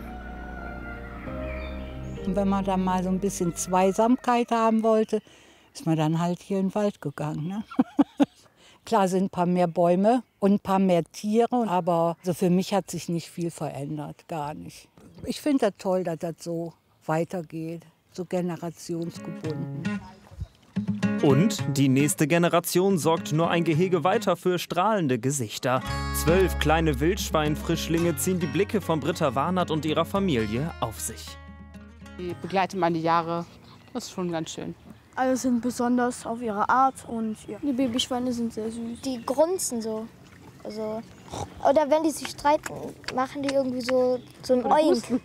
Und wenn man dann mal so ein bisschen Zweisamkeit haben wollte, ist man dann halt hier in den Wald gegangen. Ne? Klar sind ein paar mehr Bäume und ein paar mehr Tiere, aber also für mich hat sich nicht viel verändert, gar nicht. Ich finde das toll, dass das so weitergeht, so generationsgebunden. Und die nächste Generation sorgt nur ein Gehege weiter für strahlende Gesichter. Zwölf kleine Wildschweinfrischlinge ziehen die Blicke von Britta Warnert und ihrer Familie auf sich. Die begleiten meine Jahre. Das ist schon ganz schön. Alle sind besonders auf ihre Art und ja. Die Babyschweine sind sehr süß. Die grunzen so. Also, oder wenn die sich streiten, machen die irgendwie so, so ein Oink.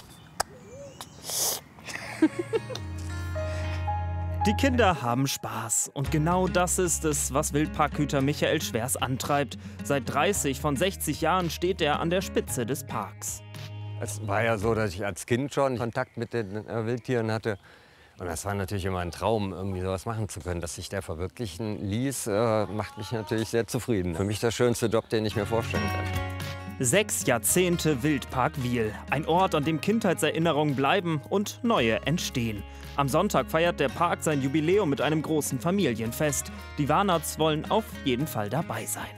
Die Kinder haben Spaß. Und genau das ist es, was Wildparkhüter Michael Schwers antreibt. Seit dreißig von sechzig Jahren steht er an der Spitze des Parks. Es war ja so, dass ich als Kind schon Kontakt mit den äh, Wildtieren hatte. Und das war natürlich immer ein Traum, irgendwie sowas machen zu können. Dass sich der verwirklichen ließ, äh, macht mich natürlich sehr zufrieden. Für mich der schönste Job, den ich mir vorstellen kann. Sechs Jahrzehnte Wildpark Wiehl. Ein Ort, an dem Kindheitserinnerungen bleiben und neue entstehen. Am Sonntag feiert der Park sein Jubiläum mit einem großen Familienfest. Die Warnerts wollen auf jeden Fall dabei sein.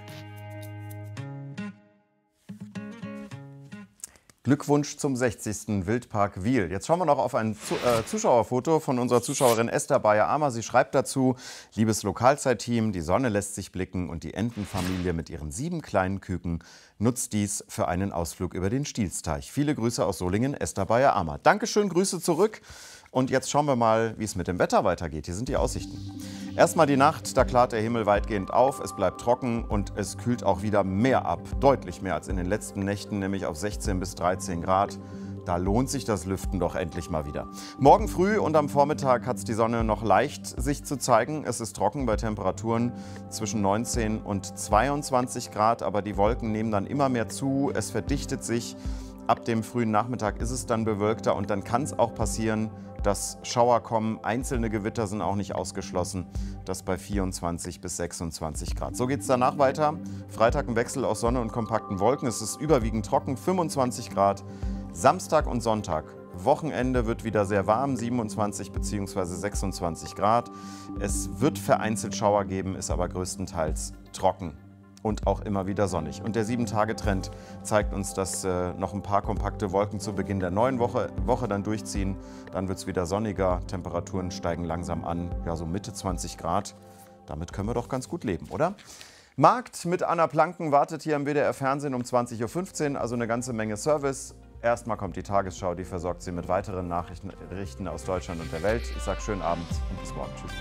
Glückwunsch zum sechzigsten Wildpark Wiehl. Jetzt schauen wir noch auf ein Zuschauerfoto von unserer Zuschauerin Esther Bayer-Amer. Sie schreibt dazu: Liebes Lokalzeitteam, die Sonne lässt sich blicken und die Entenfamilie mit ihren sieben kleinen Küken nutzt dies für einen Ausflug über den Stielsteich. Viele Grüße aus Solingen, Esther Bayer-Amer. Dankeschön, Grüße zurück. Und jetzt schauen wir mal, wie es mit dem Wetter weitergeht. Hier sind die Aussichten. Erstmal die Nacht, da klart der Himmel weitgehend auf, es bleibt trocken und es kühlt auch wieder mehr ab. Deutlich mehr als in den letzten Nächten, nämlich auf sechzehn bis dreizehn Grad. Da lohnt sich das Lüften doch endlich mal wieder. Morgen früh und am Vormittag hat es die Sonne noch leicht sich zu zeigen. Es ist trocken bei Temperaturen zwischen neunzehn und zweiundzwanzig Grad, aber die Wolken nehmen dann immer mehr zu. Es verdichtet sich. Ab dem frühen Nachmittag ist es dann bewölkter und dann kann es auch passieren, dass Schauer kommen. Einzelne Gewitter sind auch nicht ausgeschlossen. Das bei vierundzwanzig bis sechsundzwanzig Grad. So geht es danach weiter. Freitag ein Wechsel aus Sonne und kompakten Wolken. Es ist überwiegend trocken, fünfundzwanzig Grad. Samstag und Sonntag, Wochenende, wird wieder sehr warm, siebenundzwanzig bzw. sechsundzwanzig Grad. Es wird vereinzelt Schauer geben, ist aber größtenteils trocken. Und auch immer wieder sonnig. Und der sieben-Tage-Trend zeigt uns, dass äh, noch ein paar kompakte Wolken zu Beginn der neuen Woche, Woche dann durchziehen. Dann wird es wieder sonniger, Temperaturen steigen langsam an, ja so Mitte zwanzig Grad. Damit können wir doch ganz gut leben, oder? Markt mit Anna Planken wartet hier im W D R-Fernsehen um zwanzig Uhr fünfzehn, also eine ganze Menge Service. Erstmal kommt die Tagesschau, die versorgt Sie mit weiteren Nachrichten aus Deutschland und der Welt. Ich sage schönen Abend und bis morgen. Tschüss.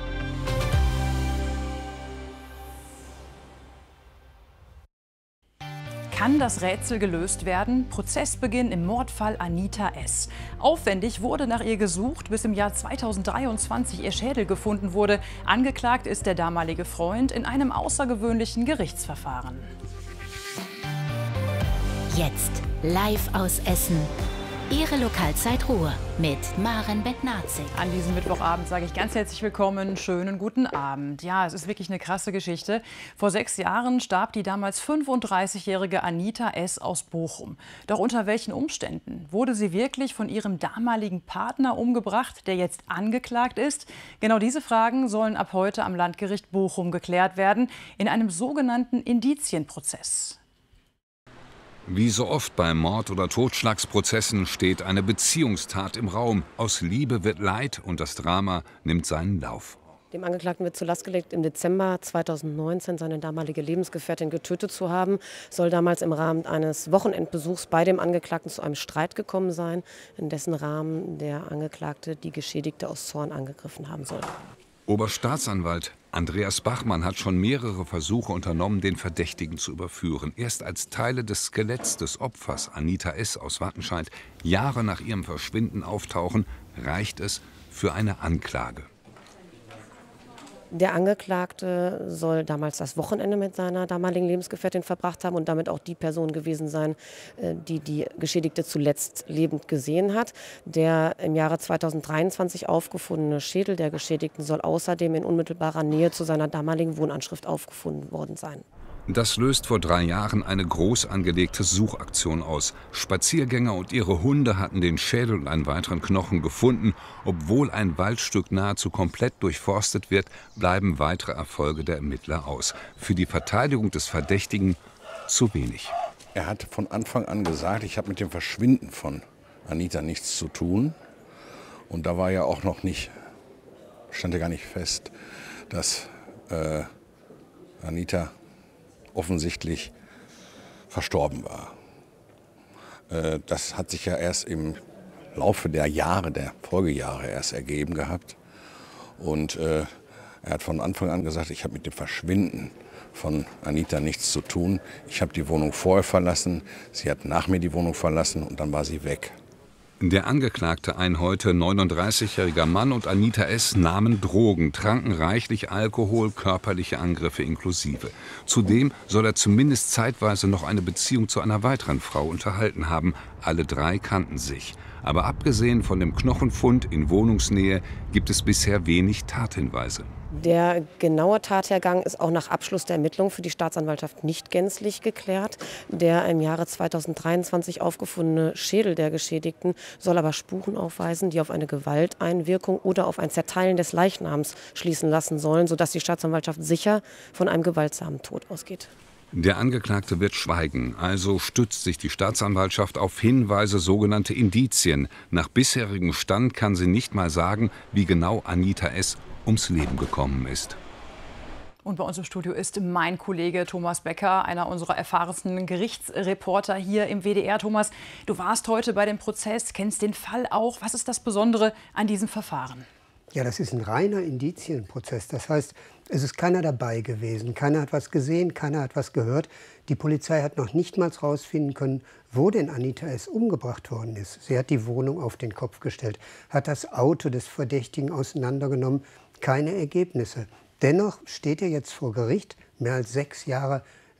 Kann das Rätsel gelöst werden? Prozessbeginn im Mordfall Anita S. Aufwendig wurde nach ihr gesucht, bis im Jahr zweitausenddreiundzwanzig ihr Schädel gefunden wurde. Angeklagt ist der damalige Freund in einem außergewöhnlichen Gerichtsverfahren. Jetzt live aus Essen. Ihre Lokalzeit Ruhr mit Maren Bettnazig. An diesem Mittwochabend sage ich ganz herzlich willkommen, schönen guten Abend. Ja, es ist wirklich eine krasse Geschichte. Vor sechs Jahren starb die damals fünfunddreißigjährige Anita S. aus Bochum. Doch unter welchen Umständen? Wurde sie wirklich von ihrem damaligen Partner umgebracht, der jetzt angeklagt ist? Genau diese Fragen sollen ab heute am Landgericht Bochum geklärt werden, in einem sogenannten Indizienprozess. Wie so oft bei Mord- oder Totschlagsprozessen steht eine Beziehungstat im Raum. Aus Liebe wird Leid und das Drama nimmt seinen Lauf. Dem Angeklagten wird zur Last gelegt, im Dezember zweitausendneunzehn seine damalige Lebensgefährtin getötet zu haben. Soll damals im Rahmen eines Wochenendbesuchs bei dem Angeklagten zu einem Streit gekommen sein, in dessen Rahmen der Angeklagte die Geschädigte aus Zorn angegriffen haben soll. Oberstaatsanwalt Andreas Bachmann hat schon mehrere Versuche unternommen, den Verdächtigen zu überführen. Erst als Teile des Skeletts des Opfers, Anita S. aus Wattenscheid, Jahre nach ihrem Verschwinden auftauchen, reicht es für eine Anklage. Der Angeklagte soll damals das Wochenende mit seiner damaligen Lebensgefährtin verbracht haben und damit auch die Person gewesen sein, die die Geschädigte zuletzt lebend gesehen hat. Der im Jahre zweitausenddreiundzwanzig aufgefundene Schädel der Geschädigten soll außerdem in unmittelbarer Nähe zu seiner damaligen Wohnanschrift aufgefunden worden sein. Das löst vor drei Jahren eine groß angelegte Suchaktion aus. Spaziergänger und ihre Hunde hatten den Schädel und einen weiteren Knochen gefunden. Obwohl ein Waldstück nahezu komplett durchforstet wird, bleiben weitere Erfolge der Ermittler aus. Für die Verteidigung des Verdächtigen zu wenig. Er hat von Anfang an gesagt, ich habe mit dem Verschwinden von Anita nichts zu tun. Und da war ja auch noch nicht stand ja gar nicht fest, dass äh, Anita offensichtlich verstorben war. Äh, das hat sich ja erst im Laufe der Jahre, der Folgejahre erst ergeben gehabt. Und äh, er hat von Anfang an gesagt, ich habe mit dem Verschwinden von Anita nichts zu tun. Ich habe die Wohnung vorher verlassen, sie hat nach mir die Wohnung verlassen und dann war sie weg. Der Angeklagte, ein heute neununddreißigjähriger Mann, und Anita S. nahmen Drogen, tranken reichlich Alkohol, körperliche Angriffe inklusive. Zudem soll er zumindest zeitweise noch eine Beziehung zu einer weiteren Frau unterhalten haben. Alle drei kannten sich. Aber abgesehen von dem Knochenfund in Wohnungsnähe gibt es bisher wenig Tathinweise. Der genaue Tathergang ist auch nach Abschluss der Ermittlungen für die Staatsanwaltschaft nicht gänzlich geklärt. Der im Jahre zweitausenddreiundzwanzig aufgefundene Schädel der Geschädigten soll aber Spuren aufweisen, die auf eine Gewalteinwirkung oder auf ein Zerteilen des Leichnams schließen lassen sollen, sodass die Staatsanwaltschaft sicher von einem gewaltsamen Tod ausgeht. Der Angeklagte wird schweigen, also stützt sich die Staatsanwaltschaft auf Hinweise, sogenannte Indizien. Nach bisherigem Stand kann sie nicht mal sagen, wie genau Anita S. ums Leben gekommen ist. Und bei uns im Studio ist mein Kollege Thomas Becker, einer unserer erfahrensten Gerichtsreporter hier im W D R. Thomas, du warst heute bei dem Prozess, kennst den Fall auch. Was ist das Besondere an diesem Verfahren? Ja, das ist ein reiner Indizienprozess. Das heißt, es ist keiner dabei gewesen. Keiner hat was gesehen, keiner hat was gehört. Die Polizei hat noch nicht mal herausfinden können, wo denn Anita S. umgebracht worden ist. Sie hat die Wohnung auf den Kopf gestellt, hat das Auto des Verdächtigen auseinandergenommen. Keine Ergebnisse. Dennoch steht er jetzt vor Gericht, mehr als sechs Jahre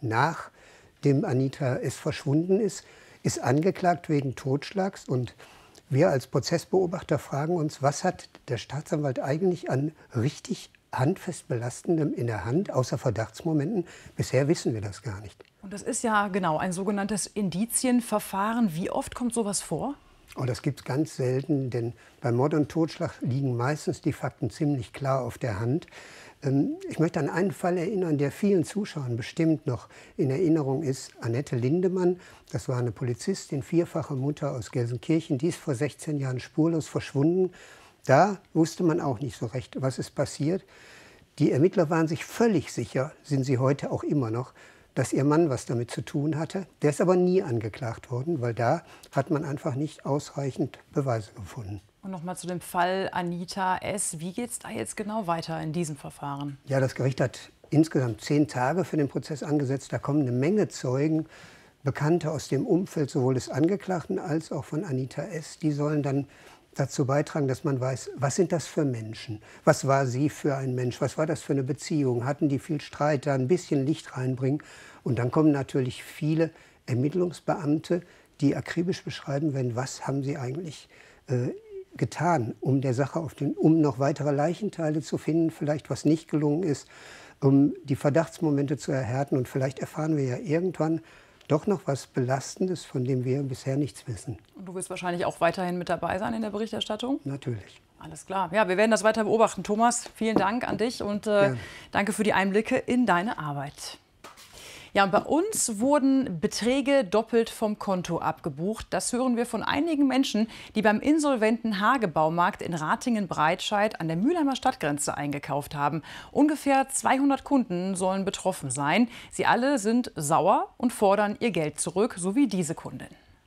nachdem Anita S. verschwunden ist, ist angeklagt wegen Totschlags. Und wir als Prozessbeobachter fragen uns, was hat der Staatsanwalt eigentlich an richtig handfest Belastendem in der Hand, außer Verdachtsmomenten? Bisher wissen wir das gar nicht. Und das ist ja genau ein sogenanntes Indizienverfahren. Wie oft kommt sowas vor? Oh, das gibt es ganz selten, denn bei Mord und Totschlag liegen meistens die Fakten ziemlich klar auf der Hand. Ähm, ich möchte an einen Fall erinnern, der vielen Zuschauern bestimmt noch in Erinnerung ist. Annette Lindemann, das war eine Polizistin, vierfache Mutter aus Gelsenkirchen, die ist vor sechzehn Jahren spurlos verschwunden. Da wusste man auch nicht so recht, was ist passiert. Die Ermittler waren sich völlig sicher, sind sie heute auch immer noch, dass ihr Mann was damit zu tun hatte. Der ist aber nie angeklagt worden, weil da hat man einfach nicht ausreichend Beweise gefunden. Und nochmal zu dem Fall Anita S. Wie geht es da jetzt genau weiter in diesem Verfahren? Ja, das Gericht hat insgesamt zehn Tage für den Prozess angesetzt. Da kommen eine Menge Zeugen, Bekannte aus dem Umfeld sowohl des Angeklagten als auch von Anita S. Die sollen dann dazu beitragen, dass man weiß, was sind das für Menschen? Was war sie für ein Mensch? Was war das für eine Beziehung? Hatten die viel Streit, da ein bisschen Licht reinbringen? Und dann kommen natürlich viele Ermittlungsbeamte, die akribisch beschreiben werden, was haben sie eigentlich äh, getan, um der Sache auf den, um noch weitere Leichenteile zu finden, vielleicht was nicht gelungen ist, um die Verdachtsmomente zu erhärten. Und vielleicht erfahren wir ja irgendwann doch noch was Belastendes, von dem wir bisher nichts wissen. Und du wirst wahrscheinlich auch weiterhin mit dabei sein in der Berichterstattung? Natürlich. Alles klar. Ja, wir werden das weiter beobachten. Thomas, vielen Dank an dich und äh, danke für die Einblicke in deine Arbeit. Ja, und bei uns wurden Beträge doppelt vom Konto abgebucht. Das hören wir von einigen Menschen, die beim insolventen Hagebaumarkt in Ratingen-Breitscheid an der Mülheimer Stadtgrenze eingekauft haben. Ungefähr zweihundert Kunden sollen betroffen sein. Sie alle sind sauer und fordern ihr Geld zurück, so wie diese Kundin.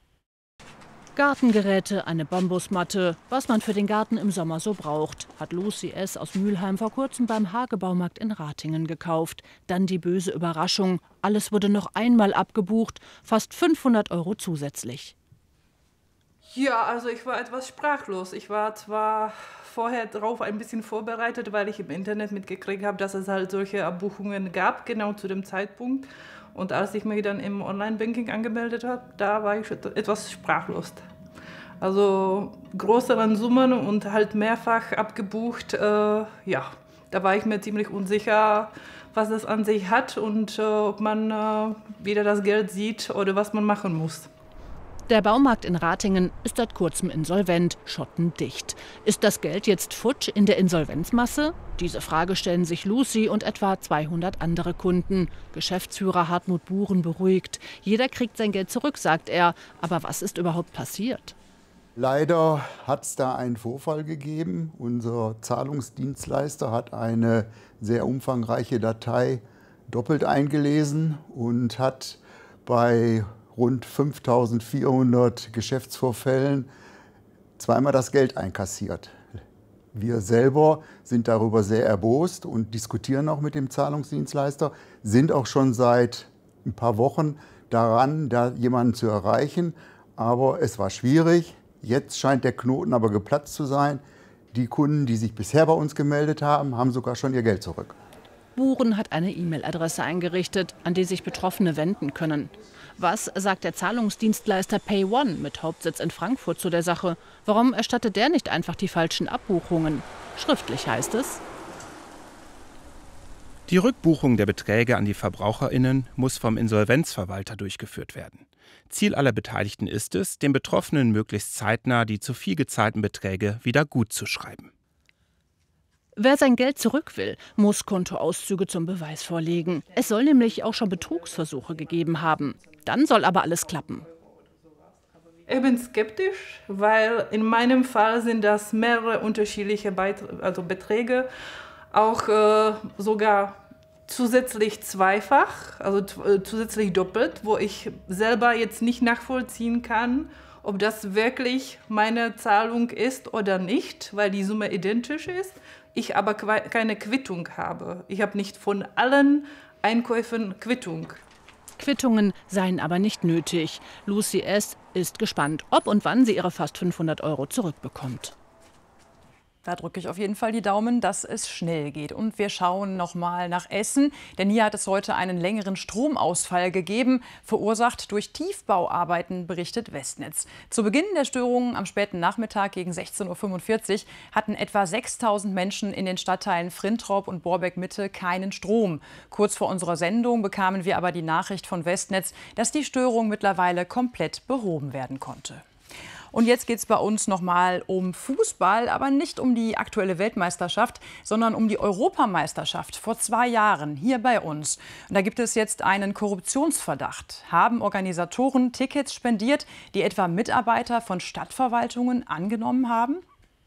Gartengeräte, eine Bambusmatte, was man für den Garten im Sommer so braucht, hat Lucy S. aus Mülheim vor kurzem beim Hagebaumarkt in Ratingen gekauft. Dann die böse Überraschung, alles wurde noch einmal abgebucht, fast fünfhundert Euro zusätzlich. Ja, also ich war etwas sprachlos. Ich war zwar vorher darauf ein bisschen vorbereitet, weil ich im Internet mitgekriegt habe, dass es halt solche Abbuchungen gab, genau zu dem Zeitpunkt. Und als ich mich dann im Online-Banking angemeldet habe, da war ich etwas sprachlos. Also größere Summen und halt mehrfach abgebucht, äh, ja, da war ich mir ziemlich unsicher, was das an sich hat und äh, ob man äh, wieder das Geld sieht oder was man machen muss. Der Baumarkt in Ratingen ist seit kurzem insolvent, schottendicht. Ist das Geld jetzt futsch in der Insolvenzmasse? Diese Frage stellen sich Lucy und etwa zweihundert andere Kunden. Geschäftsführer Hartmut Buren beruhigt. Jeder kriegt sein Geld zurück, sagt er. Aber was ist überhaupt passiert? Leider hat es da einen Vorfall gegeben. Unser Zahlungsdienstleister hat eine sehr umfangreiche Datei doppelt eingelesen und hat bei rund fünftausendvierhundert Geschäftsvorfällen zweimal das Geld einkassiert. Wir selber sind darüber sehr erbost und diskutieren auch mit dem Zahlungsdienstleister, sind auch schon seit ein paar Wochen daran, da jemanden zu erreichen. Aber es war schwierig. Jetzt scheint der Knoten aber geplatzt zu sein. Die Kunden, die sich bisher bei uns gemeldet haben, haben sogar schon ihr Geld zurück. Buren hat eine E-Mail-Adresse eingerichtet, an die sich Betroffene wenden können. Was sagt der Zahlungsdienstleister PayOne mit Hauptsitz in Frankfurt zu der Sache? Warum erstattet der nicht einfach die falschen Abbuchungen? Schriftlich heißt es: Die Rückbuchung der Beträge an die VerbraucherInnen muss vom Insolvenzverwalter durchgeführt werden. Ziel aller Beteiligten ist es, den Betroffenen möglichst zeitnah die zu viel gezahlten Beträge wieder gutzuschreiben. Wer sein Geld zurück will, muss Kontoauszüge zum Beweis vorlegen. Es soll nämlich auch schon Betrugsversuche gegeben haben. Dann soll aber alles klappen. Ich bin skeptisch, weil in meinem Fall sind das mehrere unterschiedliche Beit- also Beträge, auch äh, sogar zusätzlich zweifach, also äh, zusätzlich doppelt, wo ich selber jetzt nicht nachvollziehen kann, ob das wirklich meine Zahlung ist oder nicht, weil die Summe identisch ist. Ich aber keine Quittung habe. Ich habe nicht von allen Einkäufen Quittung. Quittungen seien aber nicht nötig. Lucy S. ist gespannt, ob und wann sie ihre fast fünfhundert Euro zurückbekommt. Da drücke ich auf jeden Fall die Daumen, dass es schnell geht. Und wir schauen noch mal nach Essen, denn hier hat es heute einen längeren Stromausfall gegeben, verursacht durch Tiefbauarbeiten, berichtet Westnetz. Zu Beginn der Störungen am späten Nachmittag gegen sechzehn Uhr fünfundvierzig hatten etwa sechstausend Menschen in den Stadtteilen Frintrop und Borbeck-Mitte keinen Strom. Kurz vor unserer Sendung bekamen wir aber die Nachricht von Westnetz, dass die Störung mittlerweile komplett behoben werden konnte. Und jetzt geht es bei uns noch mal um Fußball, aber nicht um die aktuelle Weltmeisterschaft, sondern um die Europameisterschaft vor zwei Jahren hier bei uns. Und da gibt es jetzt einen Korruptionsverdacht. Haben Organisatoren Tickets spendiert, die etwa Mitarbeiter von Stadtverwaltungen angenommen haben?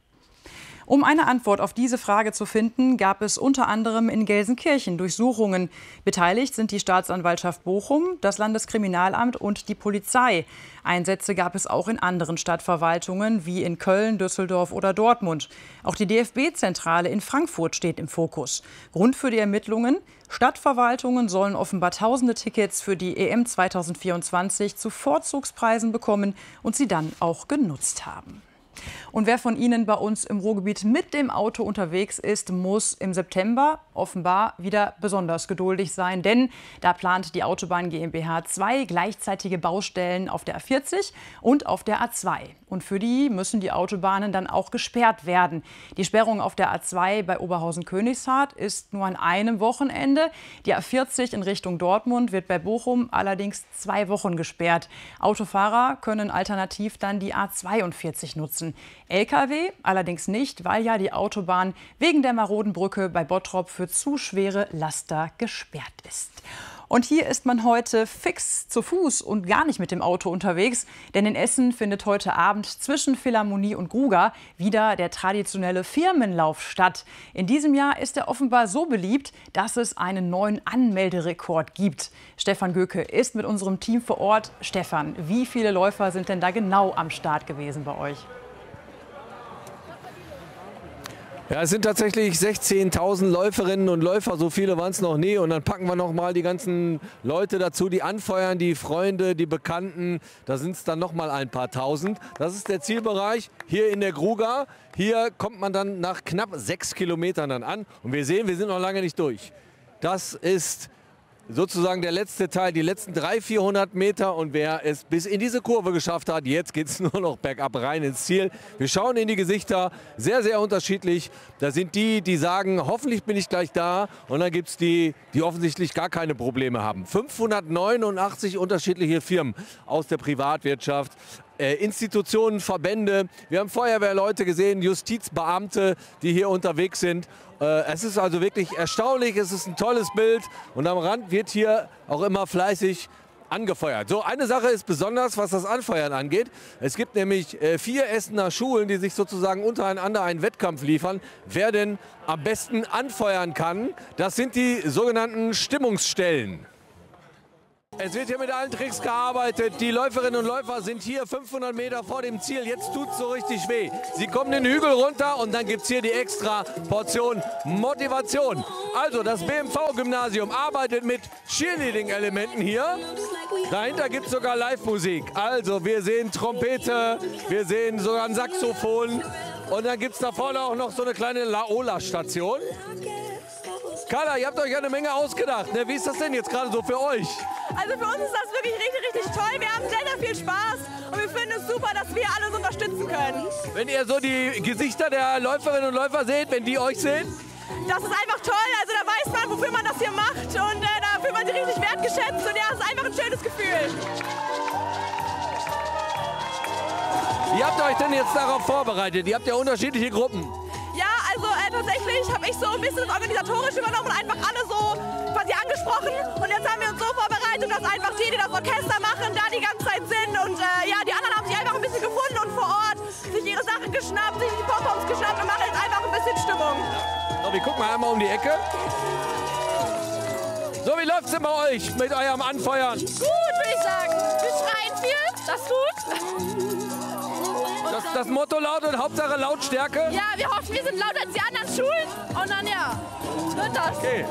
Um eine Antwort auf diese Frage zu finden, gab es unter anderem in Gelsenkirchen Durchsuchungen. Beteiligt sind die Staatsanwaltschaft Bochum, das Landeskriminalamt und die Polizei. Einsätze gab es auch in anderen Stadtverwaltungen wie in Köln, Düsseldorf oder Dortmund. Auch die D F B-Zentrale in Frankfurt steht im Fokus. Grund für die Ermittlungen: Stadtverwaltungen sollen offenbar tausende Tickets für die E M zweitausendvierundzwanzig zu Vorzugspreisen bekommen und sie dann auch genutzt haben. Und wer von Ihnen bei uns im Ruhrgebiet mit dem Auto unterwegs ist, muss im September offenbar wieder besonders geduldig sein. Denn da plant die Autobahn GmbH zwei gleichzeitige Baustellen auf der A vierzig und auf der A zwei. Und für die müssen die Autobahnen dann auch gesperrt werden. Die Sperrung auf der A zwei bei Oberhausen-Königshardt ist nur an einem Wochenende. Die A vierzig in Richtung Dortmund wird bei Bochum allerdings zwei Wochen gesperrt. Autofahrer können alternativ dann die A zweiundvierzig nutzen. L K W allerdings nicht, weil ja die Autobahn wegen der maroden Brücke bei Bottrop für zu schwere Laster gesperrt ist. Und hier ist man heute fix zu Fuß und gar nicht mit dem Auto unterwegs. Denn in Essen findet heute Abend zwischen Philharmonie und Gruga wieder der traditionelle Firmenlauf statt. In diesem Jahr ist er offenbar so beliebt, dass es einen neuen Anmelderekord gibt. Stefan Göke ist mit unserem Team vor Ort. Stefan, wie viele Läufer sind denn da genau am Start gewesen bei euch? Ja, es sind tatsächlich sechzehntausend Läuferinnen und Läufer, so viele waren es noch nie. Und dann packen wir noch mal die ganzen Leute dazu, die anfeuern, die Freunde, die Bekannten. Da sind es dann noch mal ein paar Tausend. Das ist der Zielbereich hier in der Gruga. Hier kommt man dann nach knapp sechs Kilometern dann an. Und wir sehen, wir sind noch lange nicht durch. Das ist sozusagen der letzte Teil, die letzten dreihundert, vierhundert Meter. Und wer es bis in diese Kurve geschafft hat, jetzt geht es nur noch bergab rein ins Ziel. Wir schauen in die Gesichter, sehr, sehr unterschiedlich. Da sind die, die sagen, hoffentlich bin ich gleich da. Und dann gibt es die, die offensichtlich gar keine Probleme haben. fünfhundertneunundachtzig unterschiedliche Firmen aus der Privatwirtschaft. Äh, Institutionen, Verbände, wir haben Feuerwehrleute gesehen, Justizbeamte, die hier unterwegs sind. Äh, es ist also wirklich erstaunlich, es ist ein tolles Bild und am Rand wird hier auch immer fleißig angefeuert. So, eine Sache ist besonders, was das Anfeuern angeht. Es gibt nämlich äh, vier Essener Schulen, die sich sozusagen untereinander einen Wettkampf liefern, wer denn am besten anfeuern kann. Das sind die sogenannten Stimmungsstellen. Es wird hier mit allen Tricks gearbeitet. Die Läuferinnen und Läufer sind hier fünfhundert Meter vor dem Ziel. Jetzt tut es so richtig weh. Sie kommen den Hügel runter und dann gibt es hier die extra Portion Motivation. Also das B M V-Gymnasium arbeitet mit Cheerleading-Elementen hier. Dahinter gibt es sogar Live-Musik. Also wir sehen Trompete, wir sehen sogar ein Saxophon. Und dann gibt es da vorne auch noch so eine kleine Laola-Station. Carla, ihr habt euch eine Menge ausgedacht. Ne? Wie ist das denn jetzt gerade so für euch? Also für uns ist das wirklich richtig, richtig toll. Wir haben sehr, sehr viel Spaß und wir finden es super, dass wir alles unterstützen können. Wenn ihr so die Gesichter der Läuferinnen und Läufer seht, wenn die euch sehen? Das ist einfach toll. Also da weiß man, wofür man das hier macht und äh, da fühlt man sich richtig wertgeschätzt und ja, es ist einfach ein schönes Gefühl. Wie habt ihr euch denn jetzt darauf vorbereitet? Ihr habt ja unterschiedliche Gruppen. Ja, also äh, tatsächlich habe ich so ein bisschen das Organisatorische übernommen und einfach alle so quasi angesprochen. Und jetzt haben wir uns so vorbereitet, dass einfach die, die das Orchester machen, da die ganze Zeit sind. Und äh, ja, die anderen haben sich einfach ein bisschen gefunden und vor Ort sich ihre Sachen geschnappt, sich die Pop-Ups geschnappt und machen jetzt einfach ein bisschen Stimmung. So, wir gucken mal einmal um die Ecke. So, wie läuft's denn bei euch mit eurem Anfeuern? Gut, würde ich sagen. Wir schreien viel, das tut. Das, das Motto lautet Hauptsache Lautstärke? Ja, wir hoffen, wir sind lauter als die anderen Schulen und dann ja, wird das. Okay.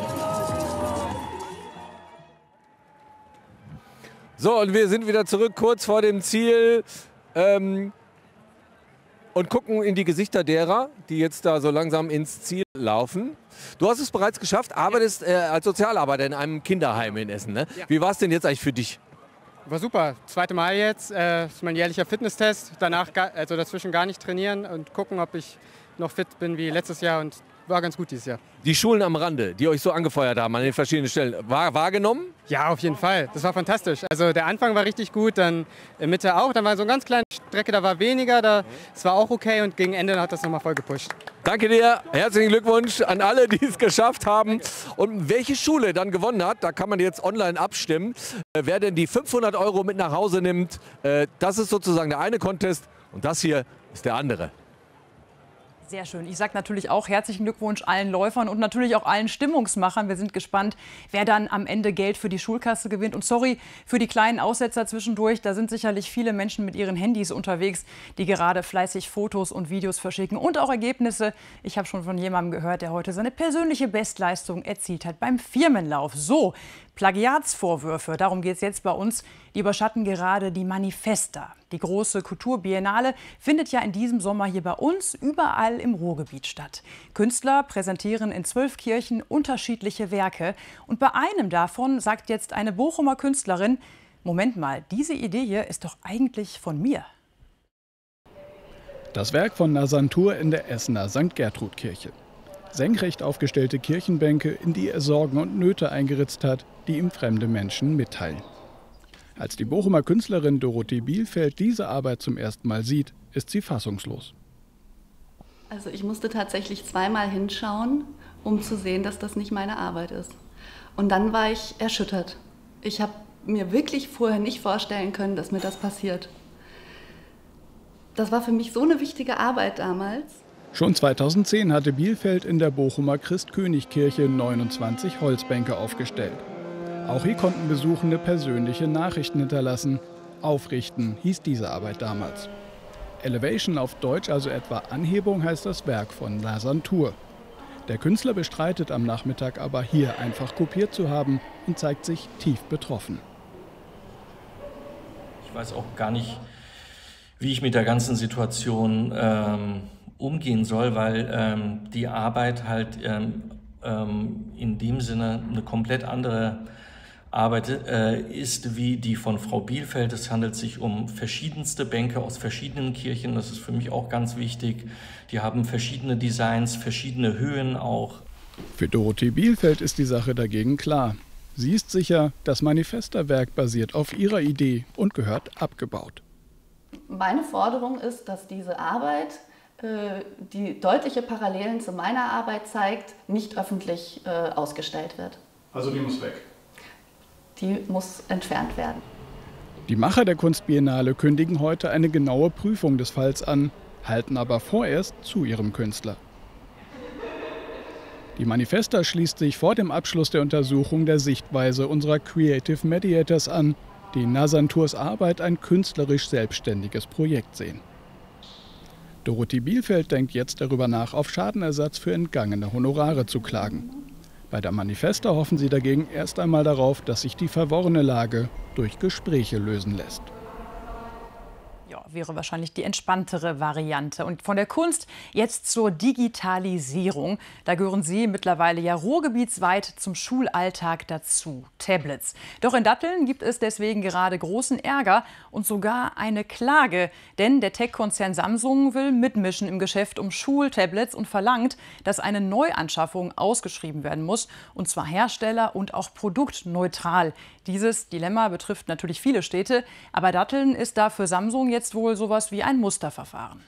So, und wir sind wieder zurück, kurz vor dem Ziel ähm, und gucken in die Gesichter derer, die jetzt da so langsam ins Ziel laufen. Du hast es bereits geschafft, arbeitest äh, als Sozialarbeiter in einem Kinderheim in Essen. Ne? Ja. Wie war es denn jetzt eigentlich für dich? War super. Zweite Mal jetzt. Äh, das ist mein jährlicher Fitnesstest. Danach, ga, also dazwischen gar nicht trainieren und gucken, ob ich noch fit bin wie letztes Jahr. Und war ganz gut dieses Jahr. Die Schulen am Rande, die euch so angefeuert haben an den verschiedenen Stellen, war wahrgenommen? Ja, auf jeden Fall. Das war fantastisch. Also der Anfang war richtig gut, dann in Mitte auch. Dann war so eine ganz kleine Strecke, da war weniger. Da, das war auch okay und gegen Ende hat das nochmal voll gepusht. Danke dir. Herzlichen Glückwunsch an alle, die es geschafft haben. Und welche Schule dann gewonnen hat, da kann man jetzt online abstimmen. Äh, wer denn die fünfhundert Euro mit nach Hause nimmt, äh, das ist sozusagen der eine Contest und das hier ist der andere. Sehr schön. Ich sage natürlich auch herzlichen Glückwunsch allen Läufern und natürlich auch allen Stimmungsmachern. Wir sind gespannt, wer dann am Ende Geld für die Schulkasse gewinnt. Und sorry für die kleinen Aussetzer zwischendurch. Da sind sicherlich viele Menschen mit ihren Handys unterwegs, die gerade fleißig Fotos und Videos verschicken und auch Ergebnisse. Ich habe schon von jemandem gehört, der heute seine persönliche Bestleistung erzielt hat beim Firmenlauf. So, Plagiatsvorwürfe, darum geht es jetzt bei uns. Die überschatten gerade die Manifesta. Die große Kulturbiennale findet ja in diesem Sommer hier bei uns überall im Ruhrgebiet statt. Künstler präsentieren in zwölf Kirchen unterschiedliche Werke. Und bei einem davon sagt jetzt eine Bochumer Künstlerin, Moment mal, diese Idee hier ist doch eigentlich von mir. Das Werk von Nasantur in der Essener Sankt Gertrud-Kirche. Senkrecht aufgestellte Kirchenbänke, in die er Sorgen und Nöte eingeritzt hat, die ihm fremde Menschen mitteilen. Als die Bochumer Künstlerin Dorothee Bielfeld diese Arbeit zum ersten Mal sieht, ist sie fassungslos. Also ich musste tatsächlich zweimal hinschauen, um zu sehen, dass das nicht meine Arbeit ist. Und dann war ich erschüttert. Ich habe mir wirklich vorher nicht vorstellen können, dass mir das passiert. Das war für mich so eine wichtige Arbeit damals. Schon zweitausendzehn hatte Bielfeld in der Bochumer Christkönigkirche neunundzwanzig Holzbänke aufgestellt. Auch hier konnten Besuchende persönliche Nachrichten hinterlassen. Aufrichten hieß diese Arbeit damals. Elevation auf Deutsch, also etwa Anhebung, heißt das Werk von Nasantur. Der Künstler bestreitet am Nachmittag aber, hier einfach kopiert zu haben und zeigt sich tief betroffen. Ich weiß auch gar nicht, wie ich mit der ganzen Situation ähm, umgehen soll, weil ähm, die Arbeit halt ähm, ähm, in dem Sinne eine komplett andere Arbeit äh, ist wie die von Frau Bielfeld. Es handelt sich um verschiedenste Bänke aus verschiedenen Kirchen. Das ist für mich auch ganz wichtig. Die haben verschiedene Designs, verschiedene Höhen auch. Für Dorothee Bielfeld ist die Sache dagegen klar. Sie ist sicher, das Manifesta-Werk basiert auf ihrer Idee und gehört abgebaut. Meine Forderung ist, dass diese Arbeit, äh, die deutliche Parallelen zu meiner Arbeit zeigt, nicht öffentlich äh, ausgestellt wird. Also die muss weg? die muss entfernt werden. Die Macher der Kunstbiennale kündigen heute eine genaue Prüfung des Falls an, halten aber vorerst zu ihrem Künstler. Die Manifesta schließt sich vor dem Abschluss der Untersuchung der Sichtweise unserer Creative Mediators an, die in Nazan Tours Arbeit ein künstlerisch selbstständiges Projekt sehen. Dorothee Bielfeld denkt jetzt darüber nach, auf Schadenersatz für entgangene Honorare zu klagen. Bei der Manifesta hoffen sie dagegen erst einmal darauf, dass sich die verworrene Lage durch Gespräche lösen lässt. Ja, wäre wahrscheinlich die entspanntere Variante. Und von der Kunst jetzt zur Digitalisierung. Da gehören sie mittlerweile ja ruhrgebietsweit zum Schulalltag dazu. Tablets. Doch in Datteln gibt es deswegen gerade großen Ärger und sogar eine Klage. Denn der Tech-Konzern Samsung will mitmischen im Geschäft um Schultablets und verlangt, dass eine Neuanschaffung ausgeschrieben werden muss. Und zwar hersteller- und auch produktneutral. Dieses Dilemma betrifft natürlich viele Städte. Aber Datteln ist da für Samsung jetzt wohl sowas wie ein Musterverfahren.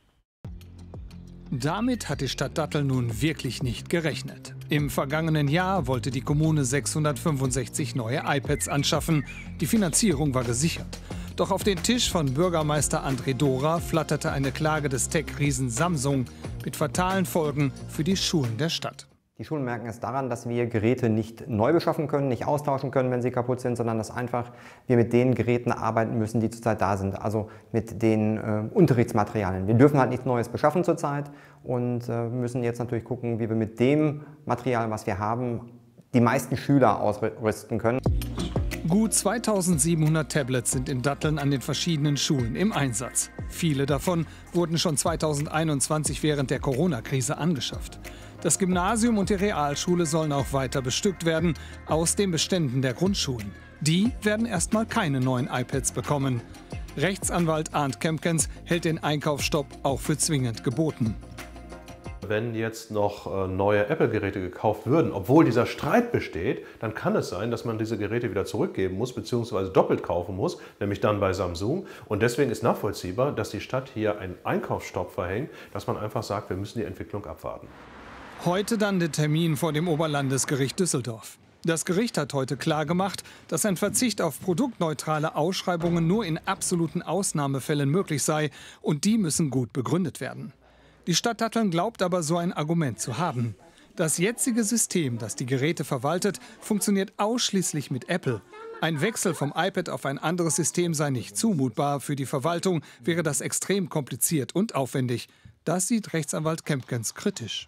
Damit hat die Stadt Datteln nun wirklich nicht gerechnet. Im vergangenen Jahr wollte die Kommune sechshundertfünfundsechzig neue iPads anschaffen. Die Finanzierung war gesichert. Doch auf den Tisch von Bürgermeister André Dora flatterte eine Klage des Tech-Riesen Samsung mit fatalen Folgen für die Schulen der Stadt. Die Schulen merken es daran, dass wir Geräte nicht neu beschaffen können, nicht austauschen können, wenn sie kaputt sind, sondern dass einfach wir mit den Geräten arbeiten müssen, die zurzeit da sind, also mit den äh, Unterrichtsmaterialien. Wir dürfen halt nichts Neues beschaffen zurzeit und äh, müssen jetzt natürlich gucken, wie wir mit dem Material, was wir haben, die meisten Schüler ausrüsten können. Gut zweitausendsiebenhundert Tablets sind in Datteln an den verschiedenen Schulen im Einsatz. Viele davon wurden schon zweitausendeinundzwanzig während der Corona-Krise angeschafft. Das Gymnasium und die Realschule sollen auch weiter bestückt werden aus den Beständen der Grundschulen. Die werden erstmal keine neuen iPads bekommen. Rechtsanwalt Arndt Kempkens hält den Einkaufsstopp auch für zwingend geboten. Wenn jetzt noch neue Apple-Geräte gekauft würden, obwohl dieser Streit besteht, dann kann es sein, dass man diese Geräte wieder zurückgeben muss bzw. doppelt kaufen muss, nämlich dann bei Samsung. Und deswegen ist nachvollziehbar, dass die Stadt hier einen Einkaufsstopp verhängt, dass man einfach sagt, wir müssen die Entwicklung abwarten. Heute dann der Termin vor dem Oberlandesgericht Düsseldorf. Das Gericht hat heute klargemacht, dass ein Verzicht auf produktneutrale Ausschreibungen nur in absoluten Ausnahmefällen möglich sei und die müssen gut begründet werden. Die Stadt Datteln glaubt aber, so ein Argument zu haben. Das jetzige System, das die Geräte verwaltet, funktioniert ausschließlich mit Apple. Ein Wechsel vom iPad auf ein anderes System sei nicht zumutbar. Für die Verwaltung wäre das extrem kompliziert und aufwendig. Das sieht Rechtsanwalt Kempkens kritisch.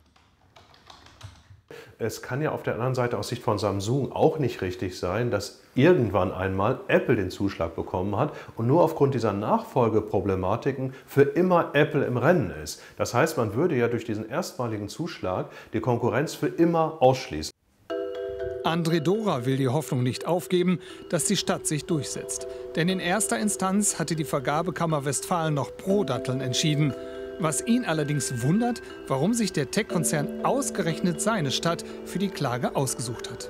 Es kann ja auf der anderen Seite aus Sicht von Samsung auch nicht richtig sein, dass irgendwann einmal Apple den Zuschlag bekommen hat und nur aufgrund dieser Nachfolgeproblematiken für immer Apple im Rennen ist. Das heißt, man würde ja durch diesen erstmaligen Zuschlag die Konkurrenz für immer ausschließen. André Dora will die Hoffnung nicht aufgeben, dass die Stadt sich durchsetzt. Denn in erster Instanz hatte die Vergabekammer Westfalen noch pro Datteln entschieden. Was ihn allerdings wundert, warum sich der Tech-Konzern ausgerechnet seine Stadt für die Klage ausgesucht hat.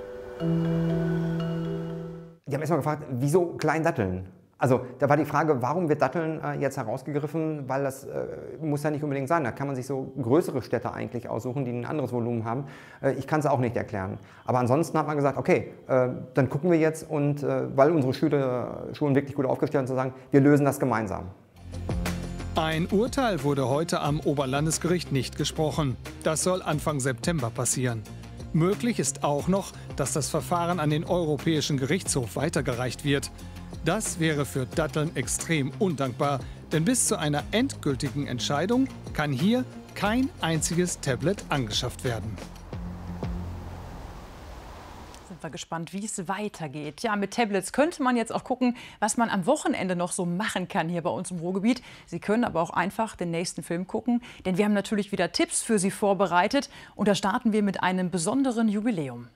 Die haben erstmal gefragt, wieso Klein Datteln? Also da war die Frage, warum wird Datteln äh, jetzt herausgegriffen, weil das äh, muss ja nicht unbedingt sein. Da kann man sich so größere Städte eigentlich aussuchen, die ein anderes Volumen haben. Äh, ich kann es auch nicht erklären. Aber ansonsten hat man gesagt, okay, äh, dann gucken wir jetzt und äh, weil unsere Schüler, Schulen wirklich gut aufgestellt sind, zu sagen, wir lösen das gemeinsam. Ein Urteil wurde heute am Oberlandesgericht nicht gesprochen. Das soll Anfang September passieren. Möglich ist auch noch, dass das Verfahren an den Europäischen Gerichtshof weitergereicht wird. Das wäre für Datteln extrem undankbar, denn bis zu einer endgültigen Entscheidung kann hier kein einziges Tablet angeschafft werden. Sind wir gespannt, wie es weitergeht. Ja, mit Tablets könnte man jetzt auch gucken, was man am Wochenende noch so machen kann hier bei uns im Ruhrgebiet. Sie können aber auch einfach den nächsten Film gucken, denn wir haben natürlich wieder Tipps für Sie vorbereitet. Und da starten wir mit einem besonderen Jubiläum.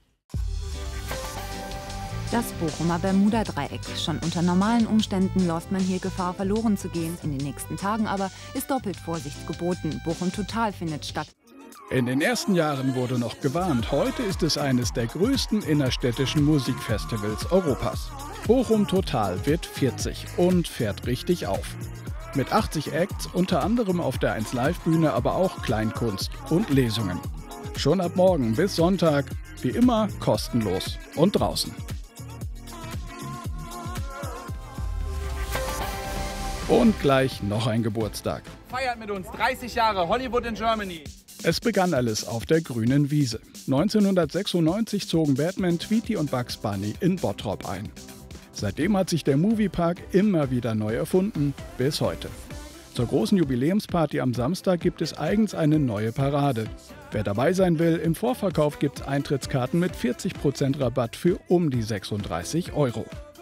Das Bochumer Bermuda-Dreieck. Schon unter normalen Umständen läuft man hier Gefahr, verloren zu gehen. In den nächsten Tagen aber ist doppelt Vorsicht geboten. Bochum Total findet statt. In den ersten Jahren wurde noch gewarnt. Heute ist es eines der größten innerstädtischen Musikfestivals Europas. Bochum Total wird vierzig und fährt richtig auf. Mit achtzig Acts, unter anderem auf der eins Live Bühne, aber auch Kleinkunst und Lesungen. Schon ab morgen bis Sonntag, wie immer kostenlos und draußen. Und gleich noch ein Geburtstag. Feiert mit uns dreißig Jahre Hollywood in Germany. Es begann alles auf der grünen Wiese. neunzehnhundertsechsundneunzig zogen Batman, Tweety und Bugs Bunny in Bottrop ein. Seitdem hat sich der Moviepark immer wieder neu erfunden, bis heute. Zur großen Jubiläumsparty am Samstag gibt es eigens eine neue Parade. Wer dabei sein will, im Vorverkauf gibt es Eintrittskarten mit vierzig Prozent Rabatt für um die sechsunddreißig Euro.